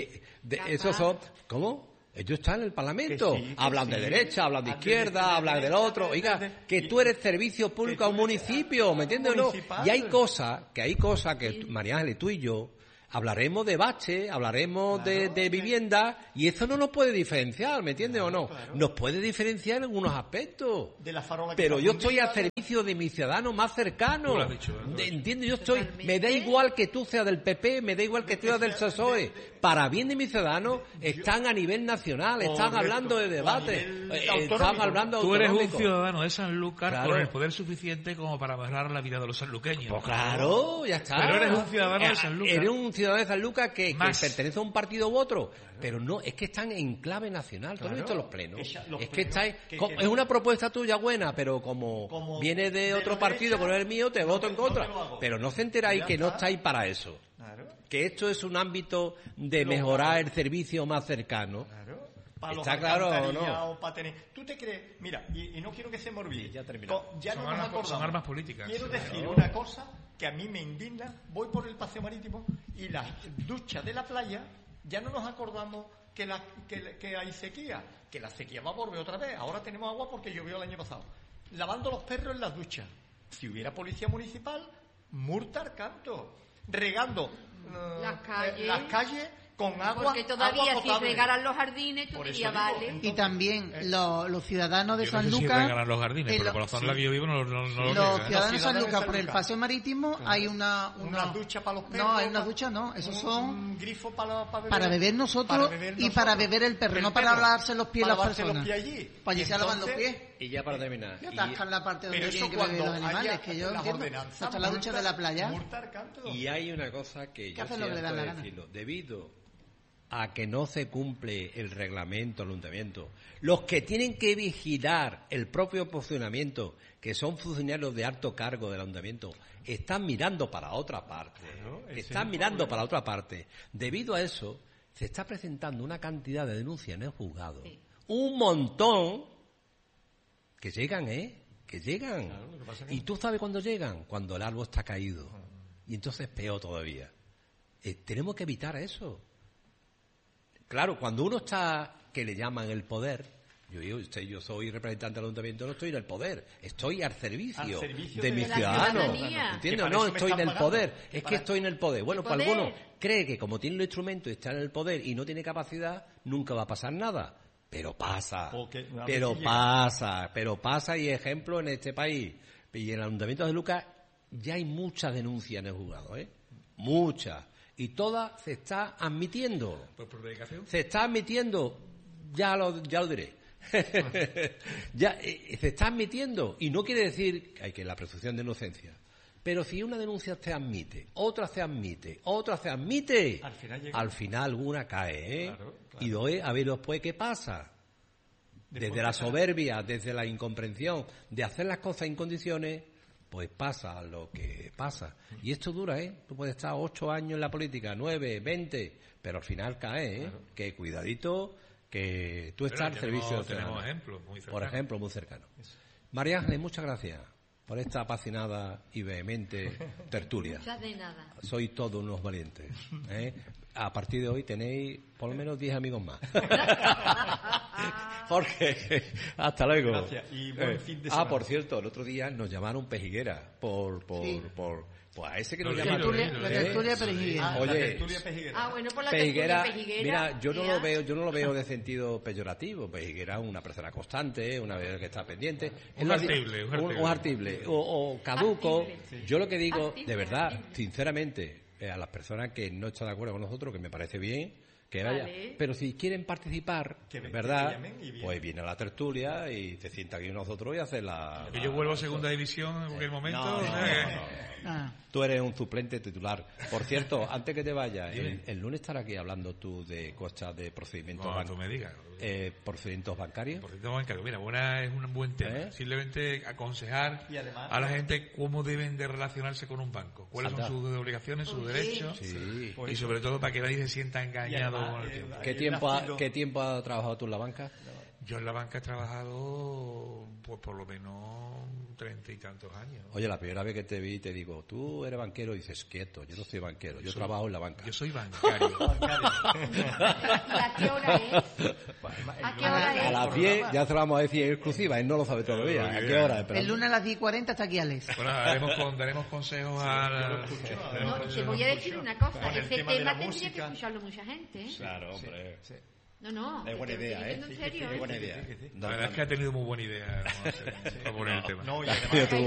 esos son... ¿Cómo? Ellos están en el Parlamento, hablan de derecha, hablan de izquierda, hablan del otro. Oiga, que tú eres servicio público a un municipio, ¿me entiendes o no? Y hay cosas que María Ángeles, tú y yo hablaremos de bache, hablaremos de vivienda, y eso no nos puede diferenciar, ¿me entiendes o no? Claro. Nos puede diferenciar en algunos aspectos. De la farola, pero yo estoy al servicio de mi ciudadano más cercano. ¿Entiendes? Yo estoy, me da igual que tú seas del PP, me da igual que tú seas del PSOE. Para bien de mis ciudadanos, están a nivel nacional, están hablando de debate, están hablando de... Tú eres un ciudadano de Sanlúcar con el poder suficiente como para mejorar la vida de los sanluqueños. Pues claro, ya está. Pero eres un ciudadano de Sanlúcar. Eres un ciudadano de Sanlúcar que pertenece a un partido u otro, pero no, es que están en clave nacional. ¿Tú has visto los plenos? Es que estáis... Es una propuesta tuya buena, pero como viene de otro partido que no es el mío, te voto en contra. Pero no se enteráis que no estáis para eso. Que esto es un ámbito de mejorar el servicio más cercano. ¿Está claro o no? ¿Tú te crees? Mira, y no quiero que se me olvide. Ya terminamos. Son armas políticas. Quiero decir una cosa que a mí me indigna. Voy por el paseo marítimo y las duchas de la playa, ya no nos acordamos que hay sequía. Que la sequía va a volver otra vez. Ahora tenemos agua porque llovió el año pasado. Lavando los perros en las duchas. Si hubiera policía municipal, multa al canto. Regando las calles con agua. Porque todavía agua si regaran los jardines, tú dirías, vale. Entonces, y también los ciudadanos de Sanlúcar. No sé si regalan los jardines, pero por la zona en la que yo vivo no los ciudadanos de Sanlúcar, por el paseo marítimo, hay una ducha para los perros. No, hay una ducha, no. Esos son un grifo para beber nosotros y para beber el perro, no para lavarse los pies las personas. Para allí se lavan los pies. Y ya para terminar. Y atascan la parte donde tienen que beber los animales, que yo entiendo. Hasta la ducha de la playa. Y hay una cosa que yo siento decirlo. Debido a que no se cumple el reglamento del ayuntamiento, los que tienen que vigilar el propio funcionamiento, que son funcionarios de alto cargo del ayuntamiento, están mirando para otra parte. Debido a eso, se está presentando una cantidad de denuncias en el juzgado. Un montón que llegan, que llegan. ¿Y tú sabes cuándo llegan? Cuando el árbol está caído. Y entonces peor todavía. Tenemos que evitar eso. Claro, cuando uno está, que le llaman el poder, yo soy representante del ayuntamiento, no estoy en el poder, estoy al servicio de mis ciudadanos. ¿Entiendes? No estoy en el poder, es que estoy en el poder. Bueno, pues alguno cree que como tiene los instrumentos y está en el poder y no tiene capacidad, nunca va a pasar nada. Pero pasa, y ejemplo en este país. Y en el ayuntamiento de Lucas ya hay muchas denuncias en el juzgado, muchas. Y todas se está admitiendo. ¿Por predicación? Se está admitiendo, ya lo diré. Se está admitiendo. Y no quiere decir que hay que la presunción de inocencia. Pero si una denuncia se admite, otra se admite, al final alguna cae, Claro. Y a ver después qué pasa. Desde la soberbia, desde la incomprensión de hacer las cosas en condiciones, pues pasa lo que pasa. Y esto dura, Tú puedes estar 8 años en la política, 9, 20, pero al final cae, Claro. Que cuidadito, que tú estás al servicio. Tenemos ejemplos muy cercanos. Por ejemplo, muy cercanos. María Ángeles, muchas gracias por esta apasionada y vehemente tertulia. Muchas de nada. Sois todos unos valientes. a partir de hoy tenéis por lo menos 10 amigos más. Jorge, hasta luego. Gracias. Y buen fin de semana. Por cierto, el otro día nos llamaron Pejiguera por a ese que nos llamaron. La tertulia Pejiguera. Oye, bueno, por la Pejiguera, Pejiguera. mira, yo no lo veo de sentido peyorativo. Pejiguera es una persona constante, una vez que está pendiente. Un artible o caduco. Artible. Yo lo que digo, de verdad, sinceramente, a las personas que no están de acuerdo con nosotros, que me parece bien, que vaya. Vale. Pero si quieren participar, ¿verdad? Pues viene a la tertulia y se sienta aquí nosotros y hace la... Que yo vuelvo a segunda división en cualquier momento. No. Tú eres un suplente titular. Por cierto, antes que te vayas, el lunes estarás aquí hablando tú de cosas de procedimientos tú me digas. procedimientos bancarios. Procedimientos bancarios. Mira, es un buen tema. Simplemente aconsejar a la gente cómo deben de relacionarse con un banco. Cuáles son sus obligaciones, sus derechos. Sí. Y sobre todo para que nadie se sienta engañado con el tiempo. ¿Qué tiempo has trabajado tú en la banca? Yo en la banca he trabajado pues por lo menos 30 y tantos años. Oye, la primera vez que te vi te digo, tú eres banquero, y dices, quieto, yo no soy banquero, yo trabajo en la banca. Yo soy bancario. ¿A qué hora es? ¿A qué hora es? A las 10, ya se lo vamos a decir en exclusiva, él no lo sabe todavía. ¿A qué hora? El lunes a las 10:40 está aquí Alex. Bueno, daremos consejos a... No, te voy a decir una cosa, ese tema tendría que escucharlo mucha gente. Claro, hombre. Sí. No, es buena idea, ¿En serio? Es buena idea. La verdad es que ha tenido muy buena idea. Vamos a poner el tema. No, y además,